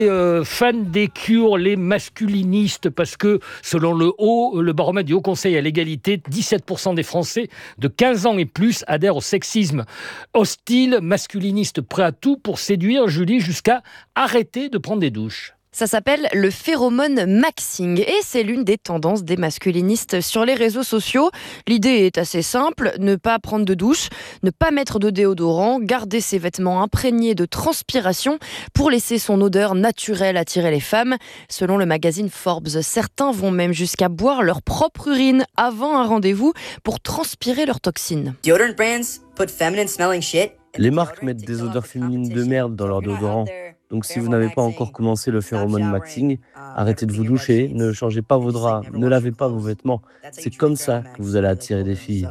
Fan des cures, les masculinistes, parce que selon le baromètre du Haut Conseil à l'égalité, 17% des Français de 15 ans et plus adhèrent au sexisme. Hostile, masculiniste, prêt à tout pour séduire, Julie, jusqu'à arrêter de prendre des douches. Ça s'appelle le phéromone maxing et c'est l'une des tendances des masculinistes sur les réseaux sociaux. L'idée est assez simple, ne pas prendre de douche, ne pas mettre de déodorant, garder ses vêtements imprégnés de transpiration pour laisser son odeur naturelle attirer les femmes. Selon le magazine Forbes, certains vont même jusqu'à boire leur propre urine avant un rendez-vous pour transpirer leurs toxines. Deodorant brands put feminine smelling shit. Les marques mettent des odeurs féminines de merde dans leur déodorant. Donc si vous n'avez pas encore commencé le phéromone maxing, arrêtez de vous doucher, ne changez pas vos draps, ne lavez pas vos vêtements. C'est comme ça que vous allez attirer des filles.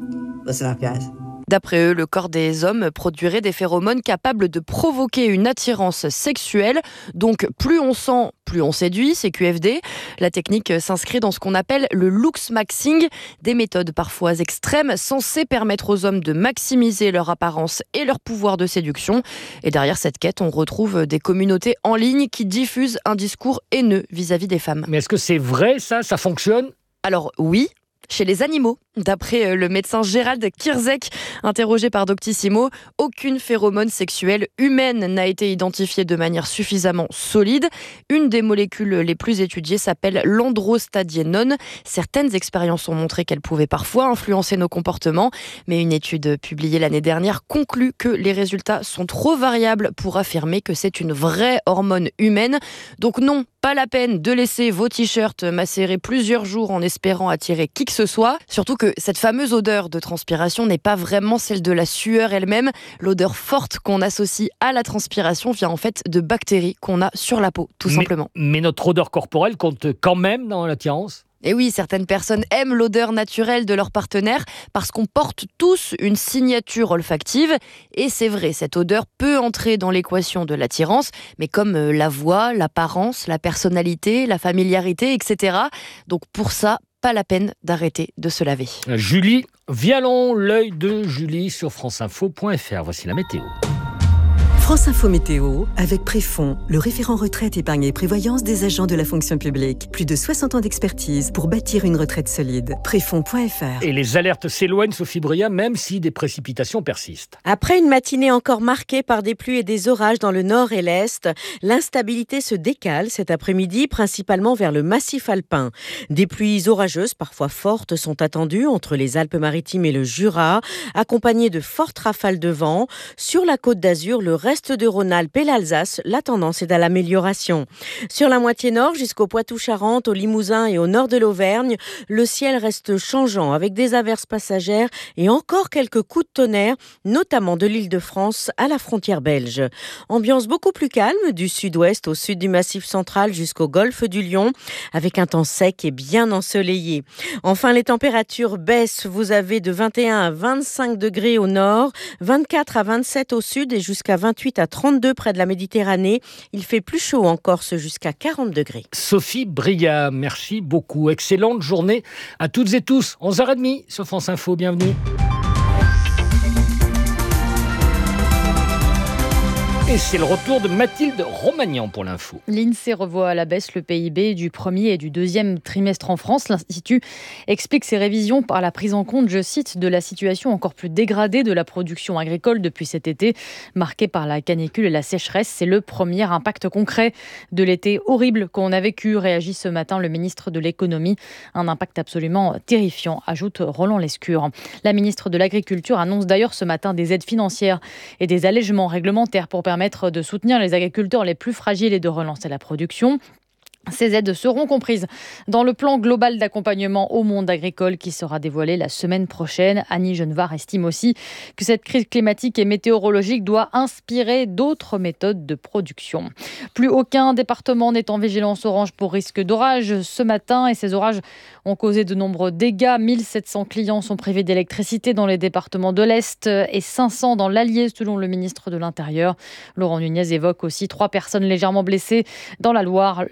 D'après eux, le corps des hommes produirait des phéromones capables de provoquer une attirance sexuelle. Donc plus on sent, plus on séduit, c'est QFD. La technique s'inscrit dans ce qu'on appelle le looks maxing, des méthodes parfois extrêmes censées permettre aux hommes de maximiser leur apparence et leur pouvoir de séduction. Et derrière cette quête, on retrouve des communautés en ligne qui diffusent un discours haineux vis-à-vis des femmes. Mais est-ce que c'est vrai ça fonctionne ? Alors oui, chez les animaux. D'après le médecin Gérald Kierzek, interrogé par Doctissimo, aucune phéromone sexuelle humaine n'a été identifiée de manière suffisamment solide. Une des molécules les plus étudiées s'appelle l'androstadiénone. Certaines expériences ont montré qu'elle pouvait parfois influencer nos comportements, mais une étude publiée l'année dernière conclut que les résultats sont trop variables pour affirmer que c'est une vraie hormone humaine. Donc non, pas la peine de laisser vos t-shirts macérer plusieurs jours en espérant attirer qui que ce soit. Surtout que cette fameuse odeur de transpiration n'est pas vraiment celle de la sueur elle-même. L'odeur forte qu'on associe à la transpiration vient en fait de bactéries qu'on a sur la peau, tout simplement. Mais notre odeur corporelle compte quand même dans l'attirance ? Et oui, certaines personnes aiment l'odeur naturelle de leur partenaire parce qu'on porte tous une signature olfactive. Et c'est vrai, cette odeur peut entrer dans l'équation de l'attirance, mais comme la voix, l'apparence, la personnalité, la familiarité, etc. Donc pour ça, pas la peine d'arrêter de se laver. Julie Vialon, l'œil de Julie sur franceinfo.fr. Voici la météo. France Info Météo, avec Préfond, le référent retraite, épargne et prévoyance des agents de la fonction publique. Plus de 60 ans d'expertise pour bâtir une retraite solide. Préfond.fr. Et les alertes s'éloignent, Sophie Bria, même si des précipitations persistent. Après une matinée encore marquée par des pluies et des orages dans le nord et l'est, l'instabilité se décale cet après-midi, principalement vers le massif alpin. Des pluies orageuses, parfois fortes, sont attendues entre les Alpes-Maritimes et le Jura, accompagnées de fortes rafales de vent. Sur la Côte d'Azur, le reste de Rhône-Alpes et l'Alsace, la tendance est à l'amélioration. Sur la moitié nord, jusqu'au Poitou-Charentes, au Limousin et au nord de l'Auvergne, le ciel reste changeant avec des averses passagères et encore quelques coups de tonnerre, notamment de l'Île-de-France à la frontière belge. Ambiance beaucoup plus calme du sud-ouest au sud du Massif central jusqu'au golfe du Lion, avec un temps sec et bien ensoleillé. Enfin, les températures baissent. Vous avez de 21 à 25 degrés au nord, 24 à 27 au sud et jusqu'à 28 à 32 près de la Méditerranée. Il fait plus chaud en Corse jusqu'à 40 degrés. Sophie Bria, merci beaucoup. Excellente journée à toutes et tous. 11h30 sur France Info, bienvenue. Et c'est le retour de Mathilde Romagnan pour l'info. L'INSEE revoit à la baisse le PIB du premier et du deuxième trimestre en France. L'Institut explique ces révisions par la prise en compte, je cite, de la situation encore plus dégradée de la production agricole depuis cet été, marquée par la canicule et la sécheresse. C'est le premier impact concret de l'été horrible qu'on a vécu, réagit ce matin le ministre de l'économie. Un impact absolument terrifiant, ajoute Roland Lescure. La ministre de l'Agriculture annonce d'ailleurs ce matin des aides financières et des allègements réglementaires pour permettre de soutenir les agriculteurs les plus fragiles et de relancer la production. Ces aides seront comprises dans le plan global d'accompagnement au monde agricole qui sera dévoilé la semaine prochaine. Annie Genevard estime aussi que cette crise climatique et météorologique doit inspirer d'autres méthodes de production. Plus aucun département n'est en vigilance orange pour risque d'orage ce matin et ces orages ont causé de nombreux dégâts. 1700 clients sont privés d'électricité dans les départements de l'Est et 500 dans l'Allier selon le ministre de l'Intérieur. Laurent Nunez évoque aussi 3 personnes légèrement blessées dans la Loire, le Val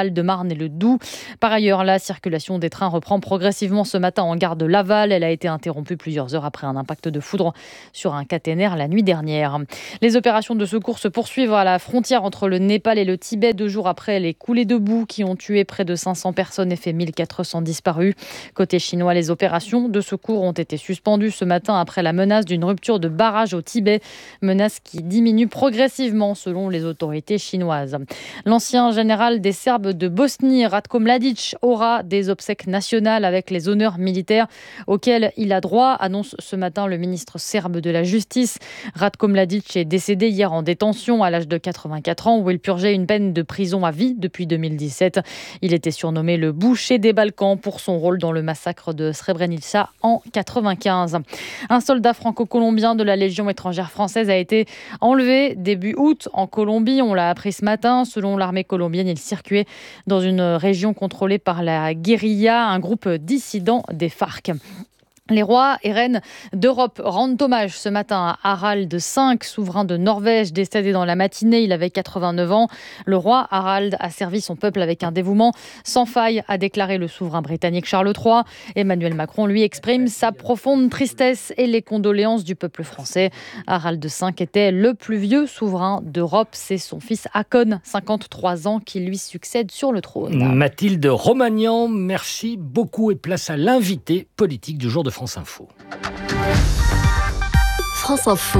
Val-de-Marne et le Doubs. Par ailleurs, la circulation des trains reprend progressivement ce matin en gare de Laval. Elle a été interrompue plusieurs heures après un impact de foudre sur un caténaire la nuit dernière. Les opérations de secours se poursuivent à la frontière entre le Népal et le Tibet, 2 jours après les coulées de boue qui ont tué près de 500 personnes et fait 1400 disparus. Côté chinois, les opérations de secours ont été suspendues ce matin après la menace d'une rupture de barrage au Tibet, menace qui diminue progressivement selon les autorités chinoises. L'ancien général des Serbes de Bosnie, Ratko Mladic, aura des obsèques nationales avec les honneurs militaires auxquels il a droit, annonce ce matin le ministre serbe de la Justice. Ratko Mladic est décédé hier en détention à l'âge de 84 ans où il purgeait une peine de prison à vie depuis 2017. Il était surnommé le boucher des Balkans pour son rôle dans le massacre de Srebrenica en 1995. Un soldat franco-colombien de la Légion étrangère française a été enlevé début août en Colombie. On l'a appris ce matin. Selon l'armée colombienne, il circulait dans une région contrôlée par la guérilla, un groupe dissident des FARC. Les rois et reines d'Europe rendent hommage ce matin à Harald V, souverain de Norvège, décédé dans la matinée. Il avait 89 ans. Le roi Harald a servi son peuple avec un dévouement sans faille, a déclaré le souverain britannique Charles III. Emmanuel Macron, lui, exprime sa profonde tristesse et les condoléances du peuple français. Harald V était le plus vieux souverain d'Europe. C'est son fils Haakon, 53 ans, qui lui succède sur le trône. Mathilde Romagnan, merci beaucoup et place à l'invité politique du jour de France Info. France Info,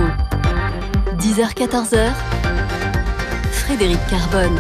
10h-14h, Frédéric Carbone.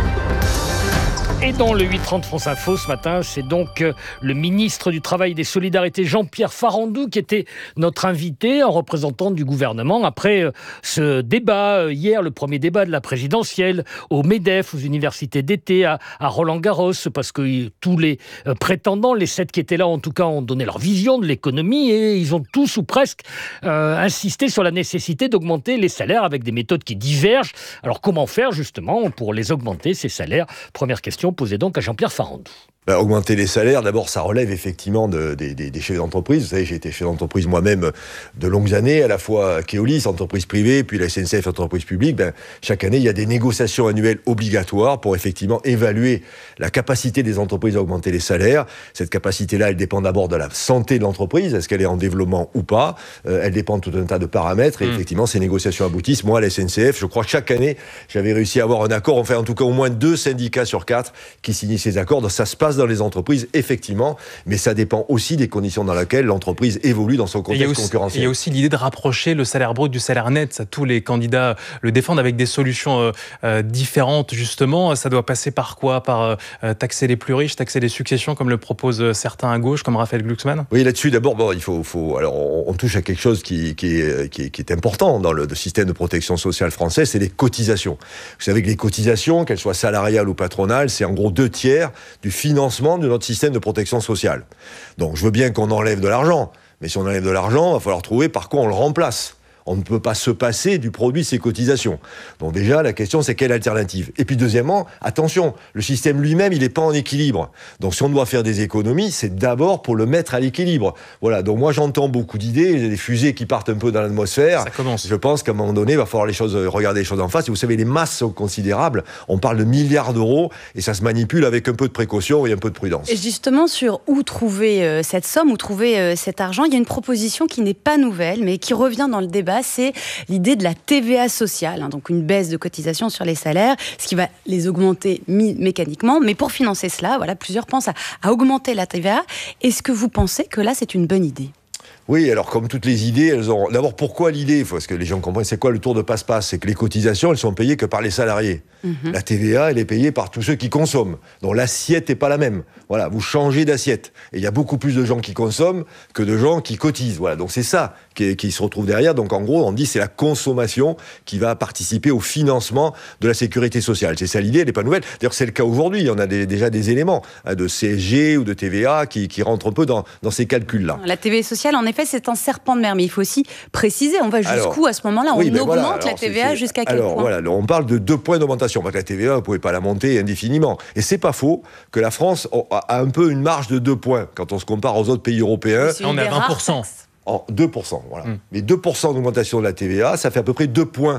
Et dans le 8h30 France Info ce matin, c'est donc le ministre du Travail et des Solidarités, Jean-Pierre Farandou, qui était notre invité en représentant du gouvernement après ce débat hier, le premier débat de la présidentielle au MEDEF, aux universités d'été, à Roland-Garros, parce que tous les prétendants, les 7 qui étaient là en tout cas, ont donné leur vision de l'économie et ils ont tous ou presque insisté sur la nécessité d'augmenter les salaires avec des méthodes qui divergent. Alors comment faire justement pour les augmenter, ces salaires ? Première question posée donc à Jean-Pierre Farandou. Augmenter les salaires, d'abord, ça relève effectivement des chefs d'entreprise. Vous savez, j'ai été chef d'entreprise moi-même de longues années, à la fois Keolis, entreprise privée, puis la SNCF, entreprise publique. Chaque année, il y a des négociations annuelles obligatoires pour effectivement évaluer la capacité des entreprises à augmenter les salaires. Cette capacité-là, elle dépend d'abord de la santé de l'entreprise, est-ce qu'elle est en développement ou pas. Elle dépend de tout un tas de paramètres et effectivement, ces négociations aboutissent. Moi, à la SNCF, je crois que chaque année, j'avais réussi à avoir un accord, enfin en tout cas au moins 2 syndicats sur 4 qui signent ces accords. Donc ça se passe dans les entreprises, effectivement, mais ça dépend aussi des conditions dans lesquelles l'entreprise évolue dans son contexte concurrentiel. Il y a aussi l'idée de rapprocher le salaire brut du salaire net. Ça, tous les candidats le défendent avec des solutions différentes, justement. Ça doit passer par quoi ? Par taxer les plus riches, taxer les successions, comme le proposent certains à gauche, comme Raphaël Glucksmann ? Oui, là-dessus, d'abord, il faut alors, on touche à quelque chose qui est important dans le système de protection sociale français, c'est les cotisations. Vous savez que les cotisations, qu'elles soient salariales ou patronales, c'est en gros 2/3 du financement de notre système de protection sociale. Donc je veux bien qu'on enlève de l'argent, mais si on enlève de l'argent, il va falloir trouver par quoi on le remplace. On ne peut pas se passer du produit de ces cotisations. Donc déjà, la question, c'est quelle alternative ? Et puis deuxièmement, attention, le système lui-même, il n'est pas en équilibre. Donc si on doit faire des économies, c'est d'abord pour le mettre à l'équilibre. Voilà, donc moi j'entends beaucoup d'idées, des fusées qui partent un peu dans l'atmosphère. Ça commence. Je pense qu'à un moment donné, il va falloir regarder les choses en face. Et vous savez, les masses sont considérables. On parle de milliards d'euros et ça se manipule avec un peu de précaution et un peu de prudence. Et justement, sur où trouver cette somme, où trouver cet argent, il y a une proposition qui n'est pas nouvelle, mais qui revient dans le débat. C'est l'idée de la TVA sociale, donc une baisse de cotisation sur les salaires, ce qui va les augmenter mécaniquement. Mais pour financer cela, voilà, plusieurs pensent à augmenter la TVA. Est-ce que vous pensez que là, c'est une bonne idée ? Oui, alors comme toutes les idées, elles ont... D'abord, pourquoi l'idée ? Parce que les gens comprennent, c'est quoi le tour de passe-passe ? C'est que les cotisations, elles sont payées que par les salariés. La TVA, elle est payée par tous ceux qui consomment. Donc l'assiette n'est pas la même. Voilà, vous changez d'assiette. Et il y a beaucoup plus de gens qui consomment que de gens qui cotisent. Voilà, donc c'est ça qui se retrouve derrière. Donc en gros, on dit c'est la consommation qui va participer au financement de la sécurité sociale. C'est ça l'idée, elle n'est pas nouvelle. D'ailleurs, c'est le cas aujourd'hui. On a déjà des éléments de CSG ou de TVA qui rentrent un peu dans ces calculs-là. La TVA sociale, en effet, c'est un serpent de mer. Mais il faut aussi préciser, on va jusqu'où à ce moment-là ? On augmente la TVA jusqu'à quel point ? Alors voilà, on parle de 2 points d'augmentation. Parce que la TVA, vous ne pouvez pas la monter indéfiniment. Et c'est pas faux que la France a un peu une marge de 2 points quand on se compare aux autres pays européens. On est à 20%. En 2%, voilà. Mais 2% d'augmentation de la TVA, ça fait à peu près 2 points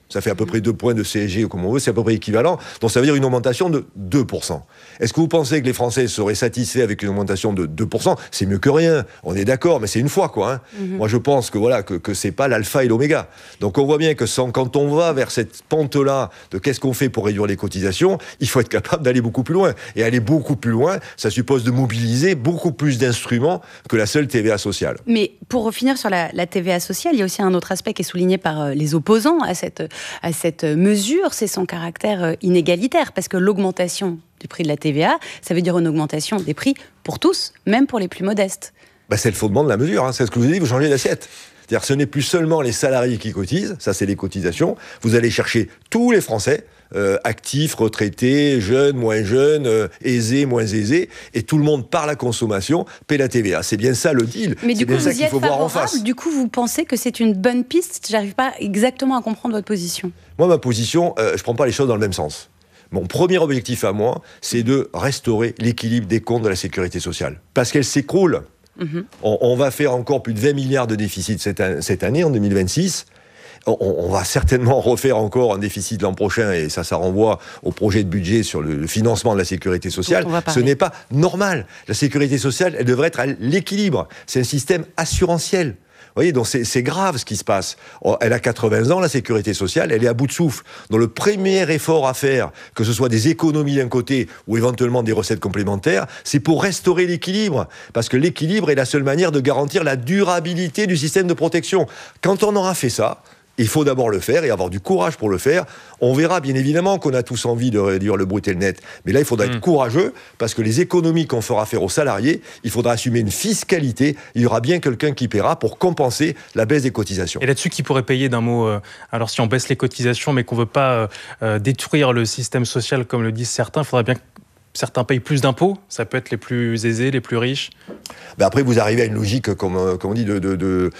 Ça fait à peu près 2 points de CSG, comme on veut, c'est à peu près équivalent. Donc ça veut dire une augmentation de 2%. Est-ce que vous pensez que les Français seraient satisfaits avec une augmentation de 2%? C'est mieux que rien, on est d'accord, mais c'est une fois, quoi. Moi, je pense que voilà, que c'est pas l'alpha et l'oméga. Donc on voit bien que quand on va vers cette pente-là de qu'est-ce qu'on fait pour réduire les cotisations, il faut être capable d'aller beaucoup plus loin. Et aller beaucoup plus loin, ça suppose de mobiliser beaucoup plus d'instruments que la seule TVA sociale. Mais pour revenir sur la TVA sociale, il y a aussi un autre aspect qui est souligné par les opposants à cette mesure, c'est son caractère inégalitaire, parce que l'augmentation du prix de la TVA, ça veut dire une augmentation des prix pour tous, même pour les plus modestes. C'est le fondement de la mesure, c'est ce que je vous ai dit, vous changez d'assiette. C'est-à-dire que ce n'est plus seulement les salariés qui cotisent, ça c'est les cotisations, vous allez chercher tous les Français, actifs, retraités, jeunes, moins jeunes, aisés, moins aisés, et tout le monde par la consommation paie la TVA. C'est bien ça le deal. Mais du coup, vous y êtes favorable, du coup vous pensez que c'est une bonne piste? J'arrive pas exactement à comprendre votre position. Moi, ma position, je prends pas les choses dans le même sens. Mon premier objectif à moi, c'est de restaurer l'équilibre des comptes de la sécurité sociale. Parce qu'elle s'écroule. On va faire encore plus de 20 milliards de déficit cette année, en 2026. On va certainement refaire encore un déficit l'an prochain, et ça renvoie au projet de budget sur le financement de la sécurité sociale. Ce n'est pas normal. La sécurité sociale, elle devrait être à l'équilibre. C'est un système assurantiel. Vous voyez, donc c'est grave ce qui se passe. Elle a 80 ans, la sécurité sociale, elle est à bout de souffle. Donc le premier effort à faire, que ce soit des économies d'un côté ou éventuellement des recettes complémentaires, c'est pour restaurer l'équilibre. Parce que l'équilibre est la seule manière de garantir la durabilité du système de protection. Quand on aura fait ça, il faut d'abord le faire et avoir du courage pour le faire. On verra bien évidemment qu'on a tous envie de réduire le brut et le net. Mais là, il faudra être courageux parce que les économies qu'on fera faire aux salariés, il faudra assumer une fiscalité. Il y aura bien quelqu'un qui paiera pour compenser la baisse des cotisations. Et là-dessus, qui pourrait payer d'un mot alors si on baisse les cotisations mais qu'on ne veut pas détruire le système social comme le disent certains, il faudrait bien que certains payent plus d'impôts, ça peut être les plus aisés, les plus riches. Après, vous arrivez à une logique, comme on dit, de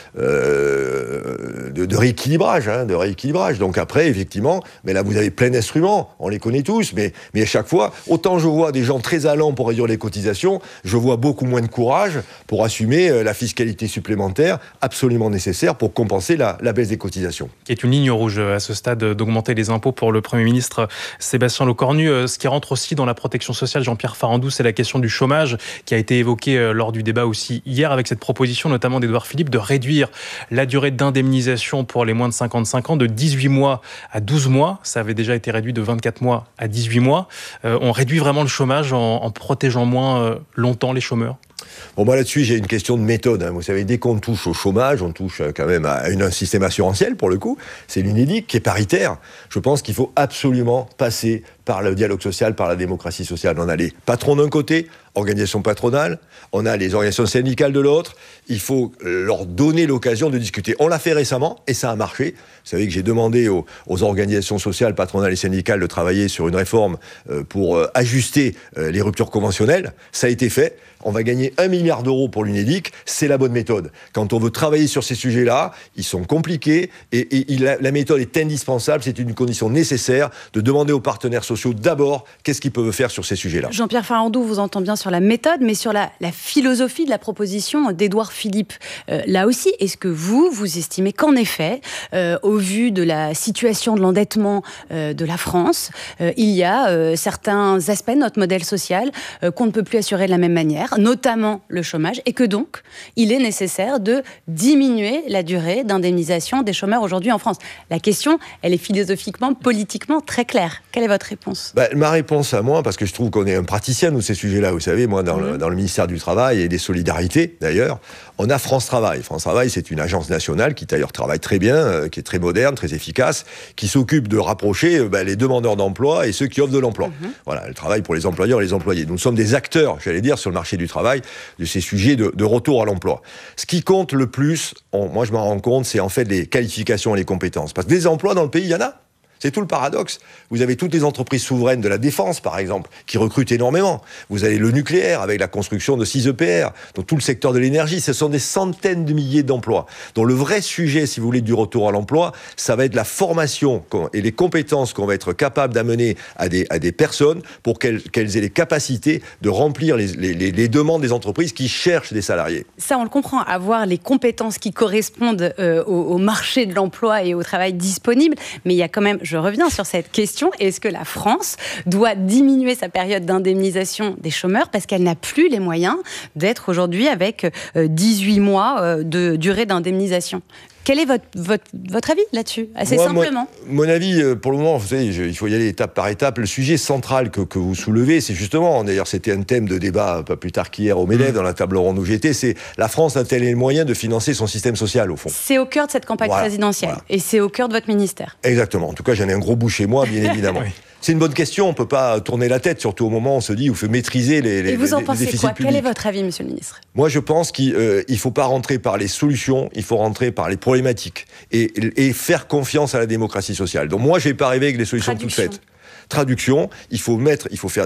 rééquilibrage, de rééquilibrage. Donc après, effectivement, mais là, vous avez plein d'instruments, on les connaît tous, mais à chaque fois, autant je vois des gens très allants pour réduire les cotisations, je vois beaucoup moins de courage pour assumer la fiscalité supplémentaire absolument nécessaire pour compenser la baisse des cotisations. Qui est une ligne rouge à ce stade d'augmenter les impôts pour le Premier ministre Sébastien Lecornu. Ce qui rentre aussi dans la protection sociale, Jean-Pierre Farandou, c'est la question du chômage qui a été évoquée lors du débat aussi hier avec cette proposition notamment d'Édouard Philippe de réduire la durée d'indemnisation pour les moins de 55 ans de 18 mois à 12 mois. Ça avait déjà été réduit de 24 mois à 18 mois. On réduit vraiment le chômage en protégeant moins longtemps les chômeurs. Moi là-dessus, j'ai une question de méthode. Vous savez, dès qu'on touche au chômage, on touche quand même à un système assurantiel, pour le coup. C'est l'UNEDIC qui est paritaire. Je pense qu'il faut absolument passer par le dialogue social, par la démocratie sociale. On a les patrons d'un côté, organisations patronales, on a les organisations syndicales de l'autre. Il faut leur donner l'occasion de discuter. On l'a fait récemment et ça a marché. Vous savez que j'ai demandé aux organisations sociales, patronales et syndicales de travailler sur une réforme pour ajuster les ruptures conventionnelles. Ça a été fait. On va gagner 1 milliard d'euros pour l'UNEDIC, c'est la bonne méthode. Quand on veut travailler sur ces sujets-là, ils sont compliqués et la méthode est indispensable, c'est une condition nécessaire de demander aux partenaires sociaux d'abord qu'est-ce qu'ils peuvent faire sur ces sujets-là. Jean-Pierre Farandou vous entend bien sur la méthode, mais sur la philosophie de la proposition d'Édouard Philippe. Là aussi, est-ce que vous estimez qu'en effet, au vu de la situation de l'endettement de la France, il y a certains aspects de notre modèle social qu'on ne peut plus assurer de la même manière, notamment le chômage, et que donc, il est nécessaire de diminuer la durée d'indemnisation des chômeurs aujourd'hui en France. La question, elle est philosophiquement, politiquement très claire. Quelle est votre réponse ? Ma réponse à moi, parce que je trouve qu'on est un praticien, nous, ces sujets-là, vous savez, moi, dans le ministère du Travail et des Solidarités, d'ailleurs, on a France Travail. France Travail, c'est une agence nationale qui, d'ailleurs, travaille très bien, qui est très moderne, très efficace, qui s'occupe de rapprocher les demandeurs d'emploi et ceux qui offrent de l'emploi. Voilà, elle travaille pour les employeurs et les employés. Nous sommes des acteurs, j'allais dire, sur le marché du travail, de ces sujets de retour à l'emploi. Ce qui compte le plus, moi je m'en rends compte, c'est en fait les qualifications et les compétences. Parce que des emplois dans le pays, il y en a. C'est tout le paradoxe. Vous avez toutes les entreprises souveraines de la défense, par exemple, qui recrutent énormément. Vous avez le nucléaire avec la construction de 6 EPR, donc tout le secteur de l'énergie. Ce sont des centaines de milliers d'emplois. Donc le vrai sujet, si vous voulez, du retour à l'emploi, ça va être la formation et les compétences qu'on va être capable d'amener à des personnes pour qu'elles aient les capacités de remplir les demandes des entreprises qui cherchent des salariés. Ça, on le comprend, avoir les compétences qui correspondent au marché de l'emploi et au travail disponible. Mais il y a quand même, je reviens sur cette question, est-ce que la France doit diminuer sa période d'indemnisation des chômeurs parce qu'elle n'a plus les moyens d'être aujourd'hui avec 18 mois de durée d'indemnisation? Quel est votre avis là-dessus, assez simplement? Mon avis, pour le moment, vous savez, il faut y aller étape par étape. Le sujet central que vous soulevez, c'est justement, d'ailleurs c'était un thème de débat pas plus tard qu'hier au MEDEF, dans la table ronde où j'étais, c'est la France a-t-elle les moyens de financer son système social, au fond? C'est au cœur de cette campagne présidentielle, et c'est au cœur de votre ministère. Exactement, en tout cas j'en ai un gros bout chez moi, bien évidemment. Oui. C'est une bonne question, on ne peut pas tourner la tête, surtout au moment où on se dit, il faut maîtriser les déficits publics. Et vous en pensez quoi? Quel est votre avis, monsieur le ministre? Moi, je pense qu'il ne faut pas rentrer par les solutions, il faut rentrer par les problématiques et faire confiance à la démocratie sociale. Donc moi, je ne vais pas arriver avec des solutions toutes faites. Traduction, il faut faire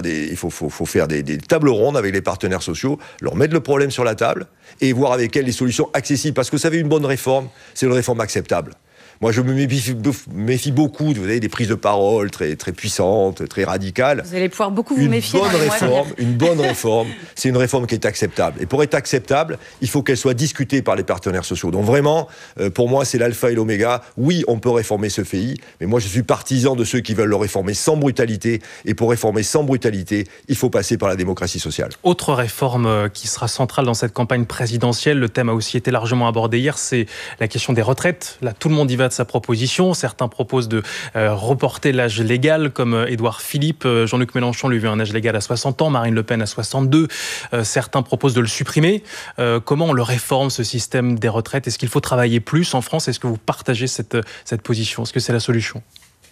des tables rondes avec les partenaires sociaux, leur mettre le problème sur la table et voir avec elles les solutions accessibles. Parce que vous savez, une bonne réforme, c'est une réforme acceptable. Moi, je me méfie beaucoup, vous avez des prises de parole très, très puissantes, très radicales. Vous allez pouvoir beaucoup vous méfier. Une bonne réforme, c'est une réforme qui est acceptable. Et pour être acceptable, il faut qu'elle soit discutée par les partenaires sociaux. Donc vraiment, pour moi, c'est l'alpha et l'oméga. Oui, on peut réformer ce pays, mais moi, je suis partisan de ceux qui veulent le réformer sans brutalité. Et pour réformer sans brutalité, il faut passer par la démocratie sociale. Autre réforme qui sera centrale dans cette campagne présidentielle, le thème a aussi été largement abordé hier, c'est la question des retraites. Là, tout le monde y va de sa proposition. Certains proposent de reporter l'âge légal, comme Édouard Philippe. Jean-Luc Mélenchon lui veut un âge légal à 60 ans, Marine Le Pen à 62. Certains proposent de le supprimer. Comment on le réforme, ce système des retraites? Est-ce qu'il faut travailler plus en France? Est-ce que vous partagez cette position? Est-ce que c'est la solution?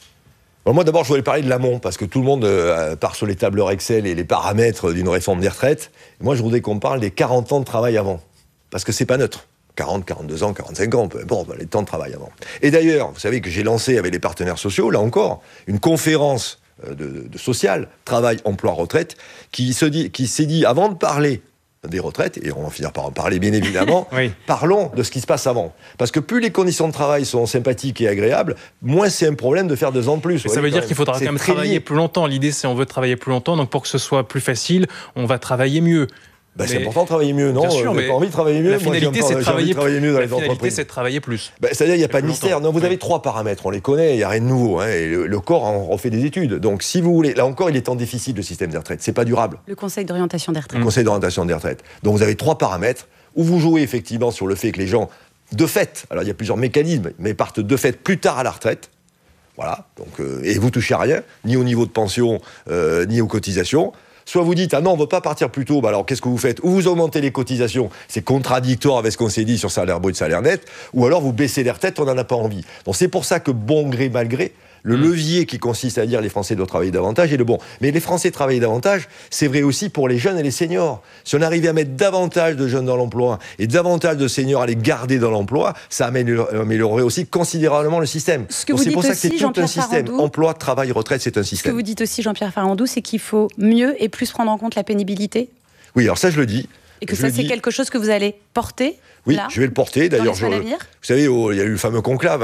Bon, moi, d'abord, je voulais parler de l'amont, parce que tout le monde part sur les tableurs Excel et les paramètres d'une réforme des retraites. Moi, je voudrais qu'on parle des 40 ans de travail avant, parce que c'est pas neutre. 40, 42 ans, 45 ans, peu importe, les temps de travail avant. Et d'ailleurs, vous savez que j'ai lancé avec les partenaires sociaux, là encore, une conférence de sociale, travail, emploi, retraite, qui s'est dit, avant de parler des retraites, et on va finir par en parler bien évidemment, oui. Parlons de ce qui se passe avant. Parce que plus les conditions de travail sont sympathiques et agréables, moins c'est un problème de faire 2 ans de plus. Ça veut dire qu'il faudra quand même travailler plus longtemps. L'idée, c'est on veut travailler plus longtemps, donc pour que ce soit plus facile, on va travailler mieux. C'est important de travailler mieux, non? Bien sûr, mais pas envie de travailler mieux. La finalité, c'est de travailler mieux dans les entreprises. La finalité, c'est de travailler plus. C'est-à-dire, il n'y a pas de mystère. Non, vous avez 3 paramètres, on les connaît, il n'y a rien de nouveau. Et le corps en refait des études. Donc, si vous voulez, là encore, il est en déficit, le système des retraites. C'est pas durable. Le Conseil d'orientation des retraites. Le Conseil d'orientation des retraites. Donc, vous avez 3 paramètres où vous jouez effectivement sur le fait que les gens, de fait, alors il y a plusieurs mécanismes, mais partent de fait plus tard à la retraite. Voilà. Donc, et vous touchez à rien, ni au niveau de pension, ni aux cotisations. Soit vous dites, ah non, on ne veut pas partir plus tôt, bah alors qu'est-ce que vous faites? Ou vous augmentez les cotisations, c'est contradictoire avec ce qu'on s'est dit sur salaire brut, salaire net, ou alors vous baissez les retraites, on n'en a pas envie. Donc c'est pour ça que bon gré, mal gré, le levier qui consiste à dire les Français doivent travailler davantage est le bon. Mais les Français travaillent davantage, c'est vrai aussi pour les jeunes et les seniors. Si on arrivait à mettre davantage de jeunes dans l'emploi et davantage de seniors à les garder dans l'emploi, ça améliorerait aussi considérablement le système. Donc c'est pour ça que c'est tout un système. Emploi, travail, retraite, c'est un système. Ce que vous dites aussi, Jean-Pierre Farandou, c'est qu'il faut mieux et plus prendre en compte la pénibilité. Oui, alors ça je le dis. Et que ça, c'est quelque chose que vous allez porter? Oui, là, je vais le porter. D'ailleurs, vous savez, il y a eu le fameux conclave.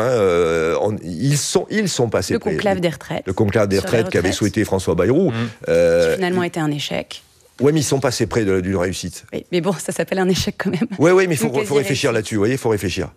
Ils sont passés. Le conclave des retraites. Le conclave des retraites qu'avait souhaité François Bayrou. Qui finalement était un échec. Oui, mais ils sont passés près d'une réussite. Oui, mais bon, ça s'appelle un échec quand même. Oui, mais il faut réfléchir là-dessus. Vous voyez, il faut réfléchir.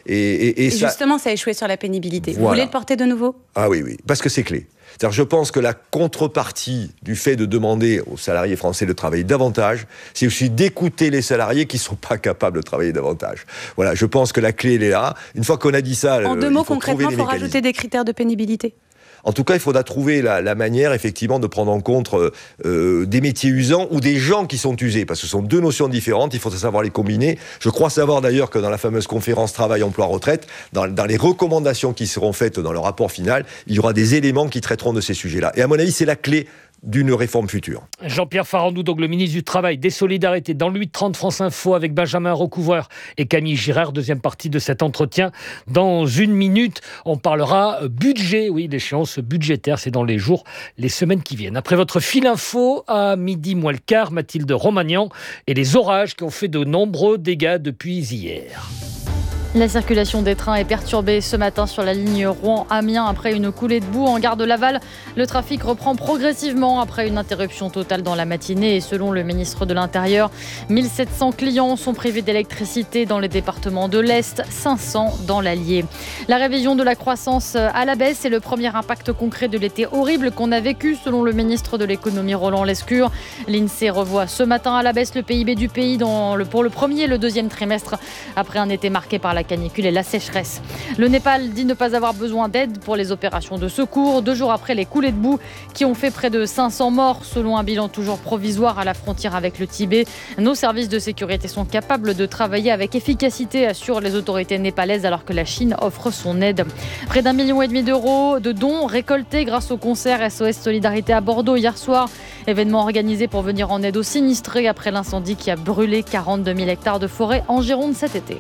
Et justement, ça a échoué sur la pénibilité. Voilà. Vous voulez le porter de nouveau? Ah oui, parce que c'est clé. C'est-à-dire, je pense que la contrepartie du fait de demander aux salariés français de travailler davantage, c'est aussi d'écouter les salariés qui ne sont pas capables de travailler davantage. Voilà, je pense que la clé, elle est là. Une fois qu'on a dit ça, en 2 mots, concrètement, il faut rajouter des critères de pénibilité. En tout cas, il faudra trouver la manière, effectivement, de prendre en compte des métiers usants ou des gens qui sont usés, parce que ce sont 2 notions différentes, il faut savoir les combiner. Je crois savoir d'ailleurs que dans la fameuse conférence Travail, Emploi, Retraite, dans les recommandations qui seront faites dans le rapport final, il y aura des éléments qui traiteront de ces sujets-là. Et à mon avis, c'est la clé d'une réforme future. Jean-Pierre Farandou, donc le ministre du Travail, des Solidarités, dans le 8h30 France Info avec Benjamin Recouvreur et Camille Girard. Deuxième partie de cet entretien. Dans une minute, on parlera budget. Oui, l'échéance budgétaire, c'est dans les jours, les semaines qui viennent. Après votre fil info, à midi moins le quart, Mathilde Romagnan et les orages qui ont fait de nombreux dégâts depuis hier. La circulation des trains est perturbée ce matin sur la ligne Rouen-Amiens après une coulée de boue en gare de Laval. Le trafic reprend progressivement après une interruption totale dans la matinée et selon le ministre de l'Intérieur, 1700 clients sont privés d'électricité dans les départements de l'Est, 500 dans l'Allier. La révision de la croissance à la baisse est le premier impact concret de l'été horrible qu'on a vécu selon le ministre de l'économie Roland Lescure. L'INSEE revoit ce matin à la baisse le PIB du pays pour le premier et le deuxième trimestre après un été marqué par la canicule et la sécheresse. Le Népal dit ne pas avoir besoin d'aide pour les opérations de secours, 2 jours après les coulées de boue qui ont fait près de 500 morts, selon un bilan toujours provisoire à la frontière avec le Tibet. Nos services de sécurité sont capables de travailler avec efficacité, assurent les autorités népalaises, alors que la Chine offre son aide. Près d'1,5 million d'euros de dons récoltés grâce au concert SOS Solidarité à Bordeaux hier soir. Événement organisé pour venir en aide aux sinistrés après l'incendie qui a brûlé 42 000 hectares de forêt en Gironde cet été.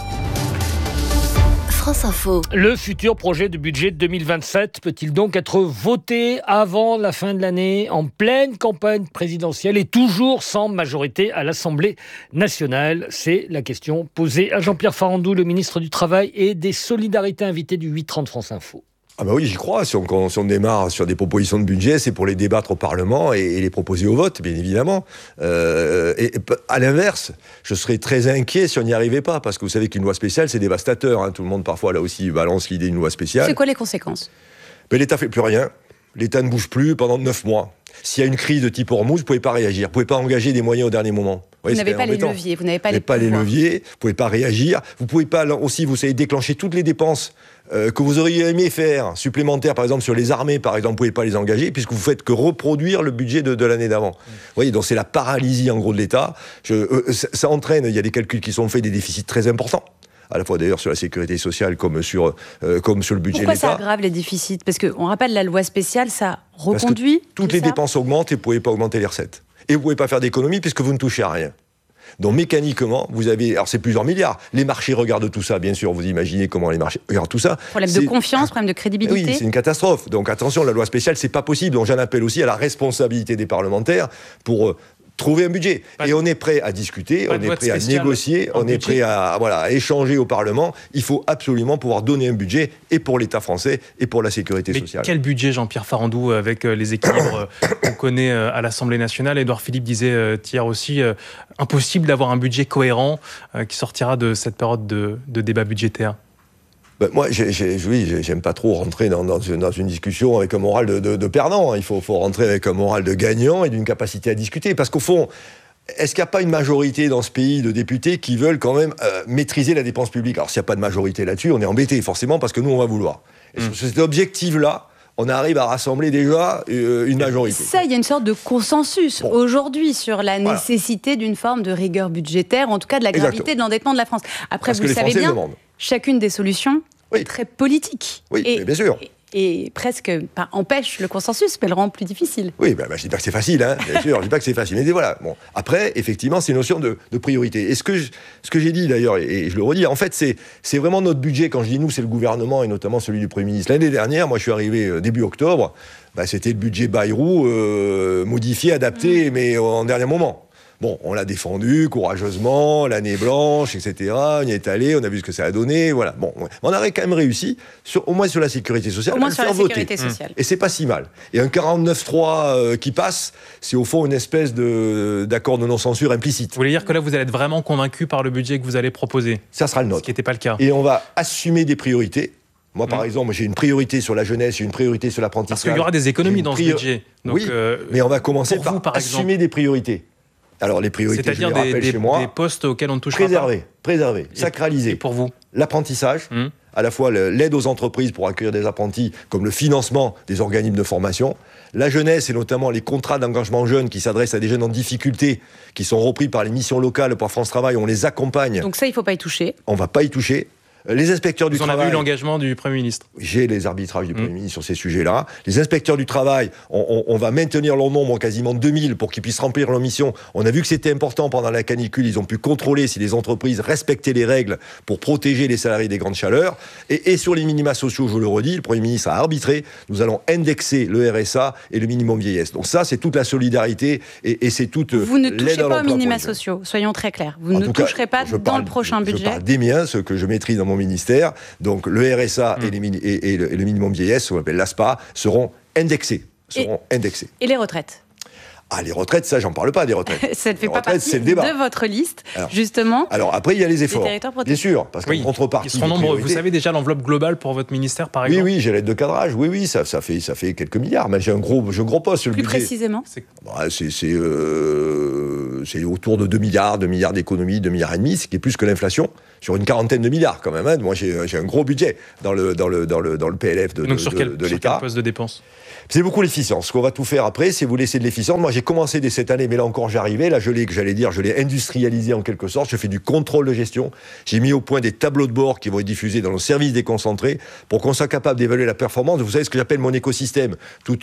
France Info. Le futur projet de budget 2027 peut-il donc être voté avant la fin de l'année, en pleine campagne présidentielle et toujours sans majorité à l'Assemblée nationale? C'est la question posée à Jean-Pierre Farandou, le ministre du Travail et des Solidarités, invité du 8h30 France Info. Ah bah oui, j'y crois. Si on démarre sur des propositions de budget, c'est pour les débattre au Parlement et les proposer au vote, bien évidemment. Et à l'inverse, je serais très inquiet si on n'y arrivait pas, parce que vous savez qu'une loi spéciale, c'est dévastateur. Hein. Tout le monde, parfois, là aussi, balance l'idée d'une loi spéciale. C'est quoi les conséquences ? L'État ne fait plus rien. L'État ne bouge plus pendant 9 mois. S'il y a une crise de type Hormuz, vous ne pouvez pas réagir. Vous ne pouvez pas engager des moyens au dernier moment. Vous n'avez pas les leviers, vous n'avez pas les pouvoirs. Vous ne pouvez pas réagir. Vous ne pouvez pas aussi, vous savez, déclencher toutes les dépenses que vous auriez aimé faire, supplémentaires, par exemple, sur les armées, par exemple, vous ne pouvez pas les engager, puisque vous ne faites que reproduire le budget de l'année d'avant. Vous voyez, donc c'est la paralysie, en gros, de l'État. Ça entraîne, il y a des calculs qui sont faits, des déficits très importants, à la fois d'ailleurs sur la sécurité sociale comme sur le budget de l'État. Pourquoi ça aggrave les déficits ? Parce qu'on rappelle la loi spéciale, ça reconduit toutes les dépenses augmentent et vous ne pouvez pas augmenter les recettes. Et vous ne pouvez pas faire d'économie puisque vous ne touchez à rien. Donc mécaniquement, vous avez... Alors c'est plusieurs milliards. Les marchés regardent tout ça, bien sûr. Vous imaginez comment les marchés regardent tout ça. Problème de confiance, problème de crédibilité. Oui, c'est une catastrophe. Donc attention, la loi spéciale, c'est pas possible. Donc j'en appelle aussi à la responsabilité des parlementaires pour... trouver un budget. Et on est prêt à discuter, on est prêt à négocier, on est prêt à échanger au Parlement. Il faut absolument pouvoir donner un budget et pour l'État français et pour la sécurité sociale. Quel budget, Jean-Pierre Farandou, avec les équilibres qu'on connaît à l'Assemblée nationale? Édouard Philippe disait hier aussi, impossible d'avoir un budget cohérent qui sortira de cette période de débat budgétaire. Moi, j'aime pas trop rentrer dans une discussion avec un moral de perdant. Il faut rentrer avec un moral de gagnant et d'une capacité à discuter. Parce qu'au fond, est-ce qu'il n'y a pas une majorité dans ce pays de députés qui veulent quand même maîtriser la dépense publique? Alors, s'il n'y a pas de majorité là-dessus, on est embêté, forcément, parce que nous, on va vouloir. Et sur cet objectif-là, on arrive à rassembler déjà une majorité. Ça, il y a une sorte de consensus aujourd'hui sur la nécessité d'une forme de rigueur budgétaire, en tout cas de la gravité de l'endettement de la France. Après, vous le savez bien, chacune des solutions est très politique. Oui, bien sûr. Et presque empêche le consensus, mais le rend plus difficile. Oui, je dis pas que c'est facile, hein, bien sûr, je dis pas que c'est facile. Mais voilà, bon. Après, effectivement, c'est une notion de priorité. Et ce que j'ai dit d'ailleurs, et je le redis, en fait, c'est vraiment notre budget. Quand je dis nous, c'est le gouvernement et notamment celui du Premier ministre. L'année dernière, moi je suis arrivé début octobre, c'était le budget Bayrou, modifié, adapté, mais en dernier moment. Bon, on l'a défendu courageusement, l'année blanche, etc. On y est allé, on a vu ce que ça a donné, voilà. Bon, on aurait quand même réussi, au moins sur la sécurité sociale, à le faire voter. Et c'est pas si mal. Et un 49.3 qui passe, c'est au fond une espèce d'accord de non-censure implicite. Vous voulez dire que là, vous allez être vraiment convaincu par le budget que vous allez proposer? Ça sera le nôtre. Ce qui n'était pas le cas. Et on va assumer des priorités. Moi, par exemple, j'ai une priorité sur la jeunesse, j'ai une priorité sur l'apprentissage. Parce qu'il y aura des économies dans ce budget. Donc, oui, mais on va commencer par assumer des priorités. Alors, les priorités, c'est-à-dire des postes auxquels on ne touche pas. Préserver, sacraliser. Et pour vous? L'apprentissage, à la fois l'aide aux entreprises pour accueillir des apprentis, comme le financement des organismes de formation. La jeunesse, et notamment les contrats d'engagement jeunes qui s'adressent à des jeunes en difficulté, qui sont repris par les missions locales, par France Travail, on les accompagne. Donc ça, il ne faut pas y toucher. On ne va pas y toucher. Les inspecteurs du travail... Vous en avez eu l'engagement du Premier ministre? J'ai les arbitrages du Premier ministre sur ces sujets-là. Les inspecteurs du travail, on va maintenir leur nombre, quasiment 2000, pour qu'ils puissent remplir leur mission. On a vu que c'était important pendant la canicule. Ils ont pu contrôler si les entreprises respectaient les règles pour protéger les salariés des grandes chaleurs. Et sur les minima sociaux, je le redis, le Premier ministre a arbitré. Nous allons indexer le RSA et le minimum vieillesse. Donc ça, c'est toute la solidarité et c'est toute l'aide à l'emploi. Vous ne touchez pas aux minima sociaux, soyons très clairs. Vous ne toucherez pas dans le prochain budget. Je parle des miens, ceux que je maîtrise dans mon ministère. Donc le RSA et le minimum vieillesse, ce qu'on appelle l'ASPA, seront indexés. Et les retraites? Ah, les retraites, ça, j'en parle pas des retraites. Ça ne fait les pas retraites, partie de votre liste, justement. Alors après, il y a les efforts, bien sûr, parce qu'en contrepartie... Ils seront nombreux. Vous savez déjà l'enveloppe globale pour votre ministère, par exemple? Oui, j'ai l'aide de cadrage, ça fait quelques milliards, mais j'ai un gros poste sur le budget. Plus précisément? C'est autour de 2 milliards d'économies, 2,5 milliards, ce qui est plus que l'inflation, sur une quarantaine de milliards quand même. Hein. Moi, j'ai un gros budget dans le PLF de l'État. Donc sur quel poste de dépenses? C'est beaucoup l'efficience. Ce qu'on va tout faire après, c'est vous laisser de l'efficience. Moi, j'ai commencé dès cette année, mais là encore, j'arrivais. Là, je l'ai industrialisé en quelque sorte. Je fais du contrôle de gestion. J'ai mis au point des tableaux de bord qui vont être diffusés dans nos services déconcentrés pour qu'on soit capable d'évaluer la performance. Vous savez ce que j'appelle mon écosystème. Toutes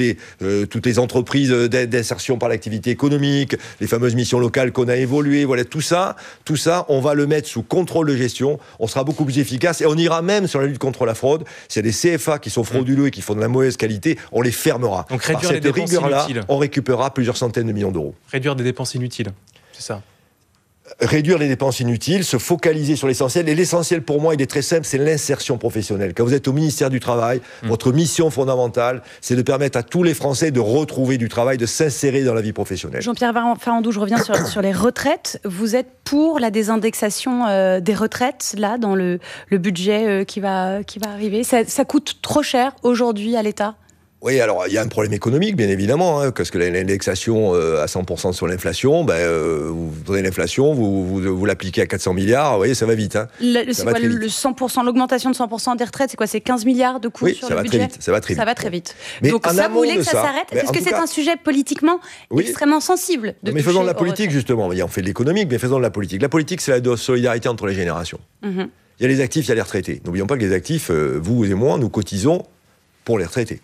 les entreprises d'insertion par l'activité économique, les fameuses missions locales qu'on a évoluées. Voilà, tout ça, on va le mettre sous contrôle de gestion. On sera beaucoup plus efficace et on ira même sur la lutte contre la fraude. S'il y a des CFA qui sont frauduleux et qui font de la mauvaise qualité, on les fermera. Donc réduire Par cette les dépenses rigueur-là, inutiles. on récupérera plusieurs centaines de millions d'euros. Réduire des dépenses inutiles, c'est ça? Réduire les dépenses inutiles, se focaliser sur l'essentiel. Et l'essentiel pour moi, il est très simple, c'est l'insertion professionnelle. Quand vous êtes au ministère du Travail, votre mission fondamentale, c'est de permettre à tous les Français de retrouver du travail, de s'insérer dans la vie professionnelle. Jean-Pierre Farandou, je reviens sur les retraites. Vous êtes pour la désindexation des retraites, là, dans le budget qui va arriver? Ça coûte trop cher aujourd'hui à l'État? Oui, alors il y a un problème économique, bien évidemment, hein, parce que l'indexation à 100% sur l'inflation, vous prenez l'inflation, vous l'appliquez à 400 milliards, vous voyez, ça va vite. Hein. C'est quoi le 100%, l'augmentation de 100% des retraites, c'est quoi? C'est 15 milliards de coûts sur le budget? Ça va très vite. Ça va très vite. Mais donc ça, vous voulez que ça s'arrête? Est-ce que c'est un sujet politiquement extrêmement sensible de Mais faisons de la politique, justement. On fait de l'économique, mais faisons de la politique. La politique, c'est la solidarité entre les générations. Il y a les actifs, il y a les retraités. N'oublions pas que les actifs, vous et moi, nous cotisons pour les retraités.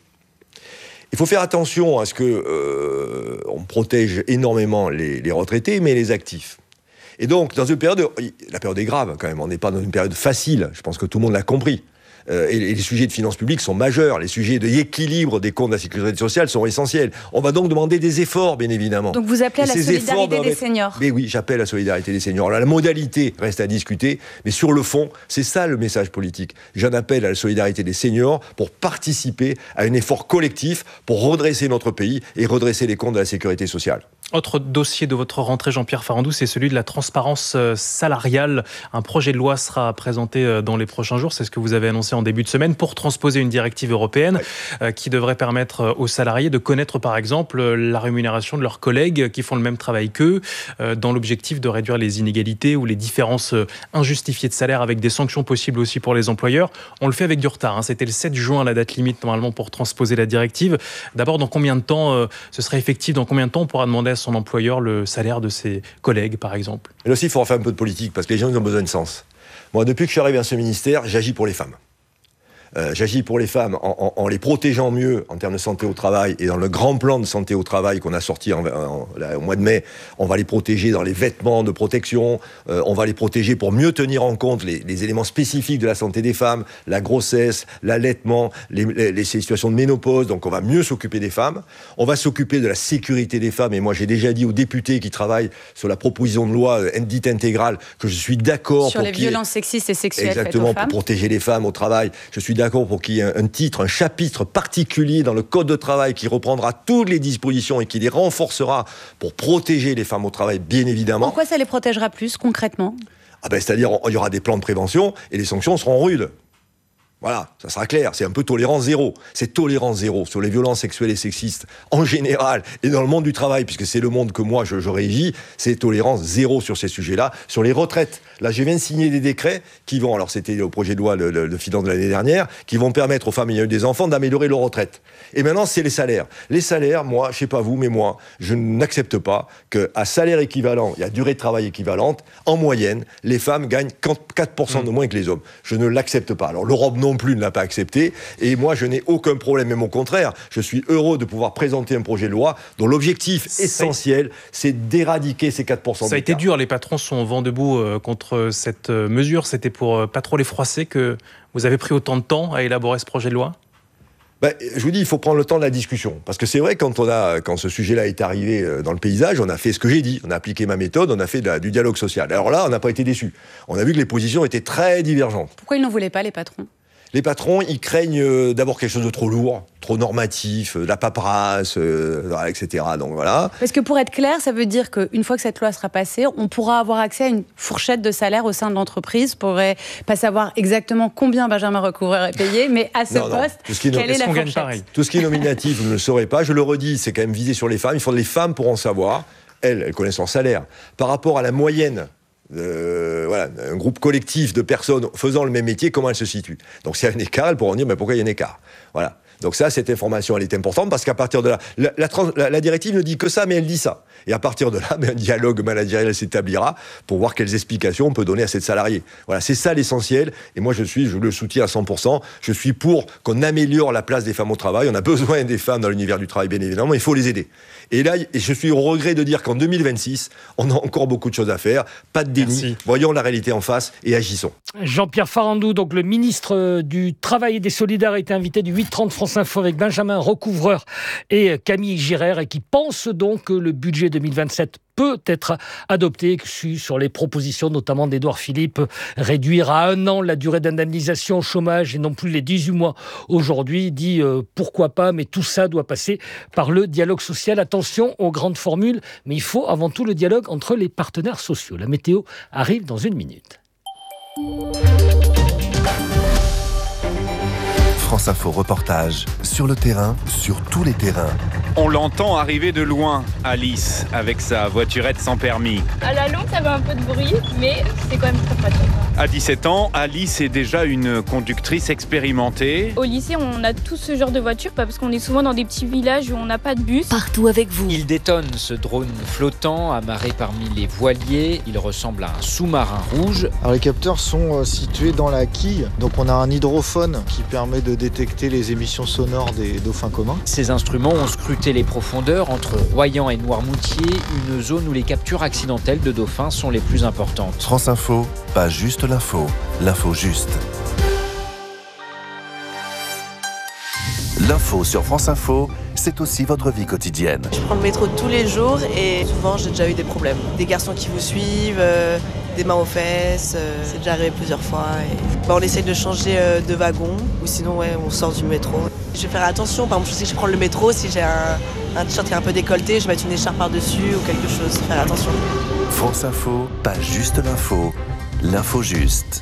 Il faut faire attention à ce que on protège énormément les retraités, mais les actifs. Et donc, dans une période... La période est grave, quand même. On n'est pas dans une période facile. Je pense que tout le monde l'a compris. Et les sujets de finances publiques sont majeurs. Les sujets d'équilibre des comptes de la sécurité sociale sont essentiels. On va donc demander des efforts, bien évidemment. Donc vous appelez à la solidarité des seniors? Mais oui, j'appelle à la solidarité des seniors. Alors, la modalité reste à discuter, mais sur le fond, c'est ça le message politique. J'en appelle à la solidarité des seniors pour participer à un effort collectif pour redresser notre pays et redresser les comptes de la sécurité sociale. Autre dossier de votre rentrée, Jean-Pierre Farandou, c'est celui de la transparence salariale. Un projet de loi sera présenté dans les prochains jours, c'est ce que vous avez annoncé en début de semaine, pour transposer une directive européenne qui devrait permettre aux salariés de connaître par exemple la rémunération de leurs collègues qui font le même travail qu'eux, dans l'objectif de réduire les inégalités ou les différences injustifiées de salaire, avec des sanctions possibles aussi pour les employeurs. On le fait avec du retard, hein. C'était le 7 juin la date limite normalement pour transposer la directive. D'abord, dans combien de temps ce serait effectif? Dans combien de temps on pourra demander à son employeur le salaire de ses collègues, par exemple? Et là aussi, il faut refaire un peu de politique, parce que les gens ils ont besoin de sens. Moi, depuis que je suis arrivé à ce ministère, j'agis pour les femmes. J'agis pour les femmes en les protégeant mieux en termes de santé au travail, et dans le grand plan de santé au travail qu'on a sorti au mois de mai, on va les protéger dans les vêtements de protection, on va les protéger pour mieux tenir en compte les éléments spécifiques de la santé des femmes, la grossesse, l'allaitement, les situations de ménopause. Donc on va mieux s'occuper des femmes, on va s'occuper de la sécurité des femmes, et moi j'ai déjà dit aux députés qui travaillent sur la proposition de loi dite intégrale que je suis d'accord sur les violences sexistes et sexuelles faites aux femmes. Exactement, pour protéger les femmes au travail. Je suis d'accord pour qu'il y ait un chapitre particulier dans le Code de travail qui reprendra toutes les dispositions et qui les renforcera pour protéger les femmes au travail, bien évidemment. Pourquoi ça les protégera plus, concrètement? C'est-à-dire, il y aura des plans de prévention et les sanctions seront rudes. Voilà, ça sera clair, c'est un peu tolérance zéro. C'est tolérance zéro sur les violences sexuelles et sexistes en général et dans le monde du travail, puisque c'est le monde que moi je régis, c'est tolérance zéro sur ces sujets-là. Sur les retraites, là je viens de signer des décrets qui vont, alors c'était au projet de loi de finances de l'année dernière, qui vont permettre aux femmes ayant eu des enfants d'améliorer leur retraite. Et maintenant c'est les salaires. Les salaires, moi, je sais pas vous, mais moi, je n'accepte pas qu'à salaire équivalent, il y a durée de travail équivalente, en moyenne, les femmes gagnent 4% de moins que les hommes. Je ne l'accepte pas. Alors l'Europe non plus ne l'a pas accepté, et moi je n'ai aucun problème, même au contraire, je suis heureux de pouvoir présenter un projet de loi dont l'objectif essentiel, c'est d'éradiquer ces 4%. Ça a été dur, les patrons sont vent debout contre cette mesure, c'était pour pas trop les froisser que vous avez pris autant de temps à élaborer ce projet de loi ? Je vous dis, il faut prendre le temps de la discussion. Parce que c'est vrai, quand ce sujet-là est arrivé dans le paysage, on a fait ce que j'ai dit. On a appliqué ma méthode, on a fait du dialogue social. Alors là, on n'a pas été déçus. On a vu que les positions étaient très divergentes. Pourquoi ils n'en voulaient pas, les patrons ? Les patrons, ils craignent d'abord quelque chose de trop lourd, trop normatif, de la paperasse, etc. Donc voilà. Parce que pour être clair, ça veut dire qu'une fois que cette loi sera passée, on pourra avoir accès à une fourchette de salaire au sein de l'entreprise. On pourrait pas savoir exactement combien Benjamin Recouvreur est payé, mais à ce poste, quelle est la fourchette ? Tout ce qui est nominatif, vous ne le saurez pas. Je le redis, c'est quand même visé sur les femmes. Les femmes pourront savoir, elles connaissent leur salaire. Par rapport à la moyenne, un groupe collectif de personnes faisant le même métier, comment elles se situent. Donc s'il y a un écart, elles pourront dire mais pourquoi il y a un écart. Voilà. Donc ça, cette information, elle est importante parce qu'à partir de là, la directive ne dit que ça, mais elle dit ça. Et à partir de là, un dialogue managérial s'établira pour voir quelles explications on peut donner à cette salariée. Voilà, c'est ça l'essentiel. Et moi, je le soutiens à 100%. Je suis pour qu'on améliore la place des femmes au travail. On a besoin des femmes dans l'univers du travail, bien évidemment. Il faut les aider. Et là, je suis au regret de dire qu'en 2026, on a encore beaucoup de choses à faire. Pas de déni. Merci. Voyons la réalité en face et agissons. Jean-Pierre Farandou, donc le ministre du Travail et des Solidarités, invité du 8h30 France Info avec Benjamin Recouvreur et Camille Girard, et qui pense donc que le budget 2027 peut être adopté sur les propositions notamment d'Édouard Philippe, réduire à 1 an la durée d'indemnisation au chômage et non plus les 18 mois aujourd'hui. Il dit pourquoi pas, mais tout ça doit passer par le dialogue social. Attention aux grandes formules, mais il faut avant tout le dialogue entre les partenaires sociaux. La météo arrive dans 1 minute. France Info reportage sur le terrain, sur tous les terrains. On l'entend arriver de loin, Alice, avec sa voiturette sans permis. À la longue, ça fait un peu de bruit, mais c'est quand même très pratique. À 17 ans, Alice est déjà une conductrice expérimentée. Au lycée, on a tout ce genre de voiture, parce qu'on est souvent dans des petits villages où on n'a pas de bus. Partout avec vous. Il détonne, ce drone flottant, amarré parmi les voiliers. Il ressemble à un sous-marin rouge. Alors les capteurs sont situés dans la quille, donc on a un hydrophone qui permet de détecter les émissions sonores des dauphins communs. Ces instruments ont scruté les profondeurs entre Royan et Noirmoutier, une zone où les captures accidentelles de dauphins sont les plus importantes. France Info, pas juste l'info, l'info juste. L'info sur France Info, c'est aussi votre vie quotidienne. Je prends le métro tous les jours et souvent j'ai déjà eu des problèmes. Des garçons qui vous suivent, des mains aux fesses, c'est déjà arrivé plusieurs fois. Et on essaye de changer de wagon ou sinon on sort du métro. Je vais faire attention, par exemple si je prends le métro, si j'ai un t-shirt qui est un peu décolleté, je vais mettre une écharpe par-dessus ou quelque chose, faire attention. France Info, pas juste l'info, l'info juste.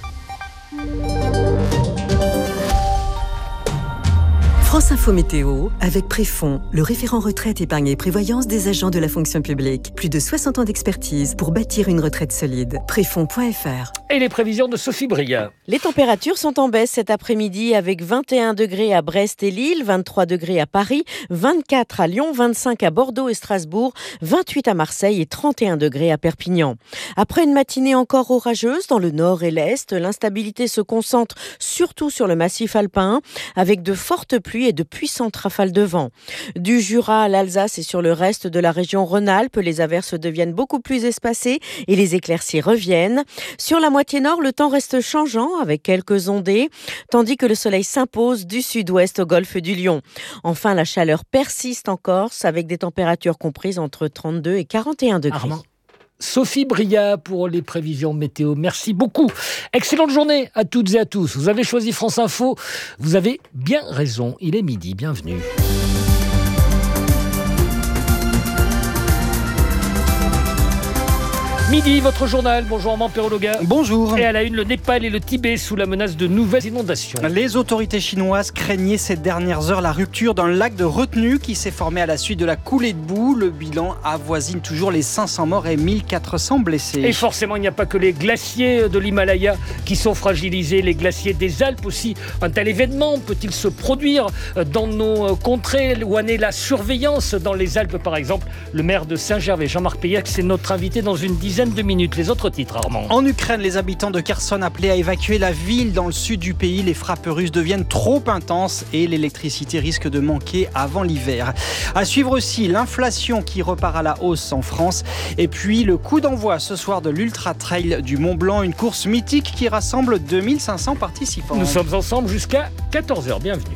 France Info Météo avec Préfond, le référent retraite, épargne et prévoyance des agents de la fonction publique. Plus de 60 ans d'expertise pour bâtir une retraite solide. Préfond.fr. Et les prévisions de Sophie Bria. Les températures sont en baisse cet après-midi avec 21 degrés à Brest et Lille, 23 degrés à Paris, 24 à Lyon, 25 à Bordeaux et Strasbourg, 28 à Marseille et 31 degrés à Perpignan. Après une matinée encore orageuse dans le nord et l'est, l'instabilité se concentre surtout sur le massif alpin avec de fortes pluies et de puissantes rafales de vent. Du Jura à l'Alsace et sur le reste de la région Rhône-Alpes, les averses deviennent beaucoup plus espacées et les éclaircies reviennent. Sur la moitié nord, le temps reste changeant avec quelques ondées, tandis que le soleil s'impose du sud-ouest au golfe du Lion. Enfin, la chaleur persiste en Corse avec des températures comprises entre 32 et 41 degrés. Armand. Sophie Bria pour les prévisions météo. Merci beaucoup. Excellente journée à toutes et à tous. Vous avez choisi France Info. Vous avez bien raison. Il est midi. Bienvenue. Midi, votre journal. Bonjour Armand Perrologa. Bonjour. Et à la une, le Népal et le Tibet sous la menace de nouvelles inondations. Les autorités chinoises craignaient ces dernières heures la rupture d'un lac de retenue qui s'est formé à la suite de la coulée de boue. Le bilan avoisine toujours les 500 morts et 1400 blessés. Et forcément, il n'y a pas que les glaciers de l'Himalaya qui sont fragilisés. Les glaciers des Alpes aussi. Un tel événement peut-il se produire dans nos contrées où en est la surveillance dans les Alpes, par exemple? Le maire de Saint-Gervais, Jean-Marc Peillac, c'est notre invité dans une dizaine de minutes. Les autres titres, Armand. En Ukraine, les habitants de Kherson appelés à évacuer la ville dans le sud du pays. Les frappes russes deviennent trop intenses et l'électricité risque de manquer avant l'hiver. À suivre aussi l'inflation qui repart à la hausse en France. Et puis le coup d'envoi ce soir de l'Ultra Trail du Mont Blanc, une course mythique qui rassemble 2500 participants. Nous sommes ensemble jusqu'à 14h. Bienvenue.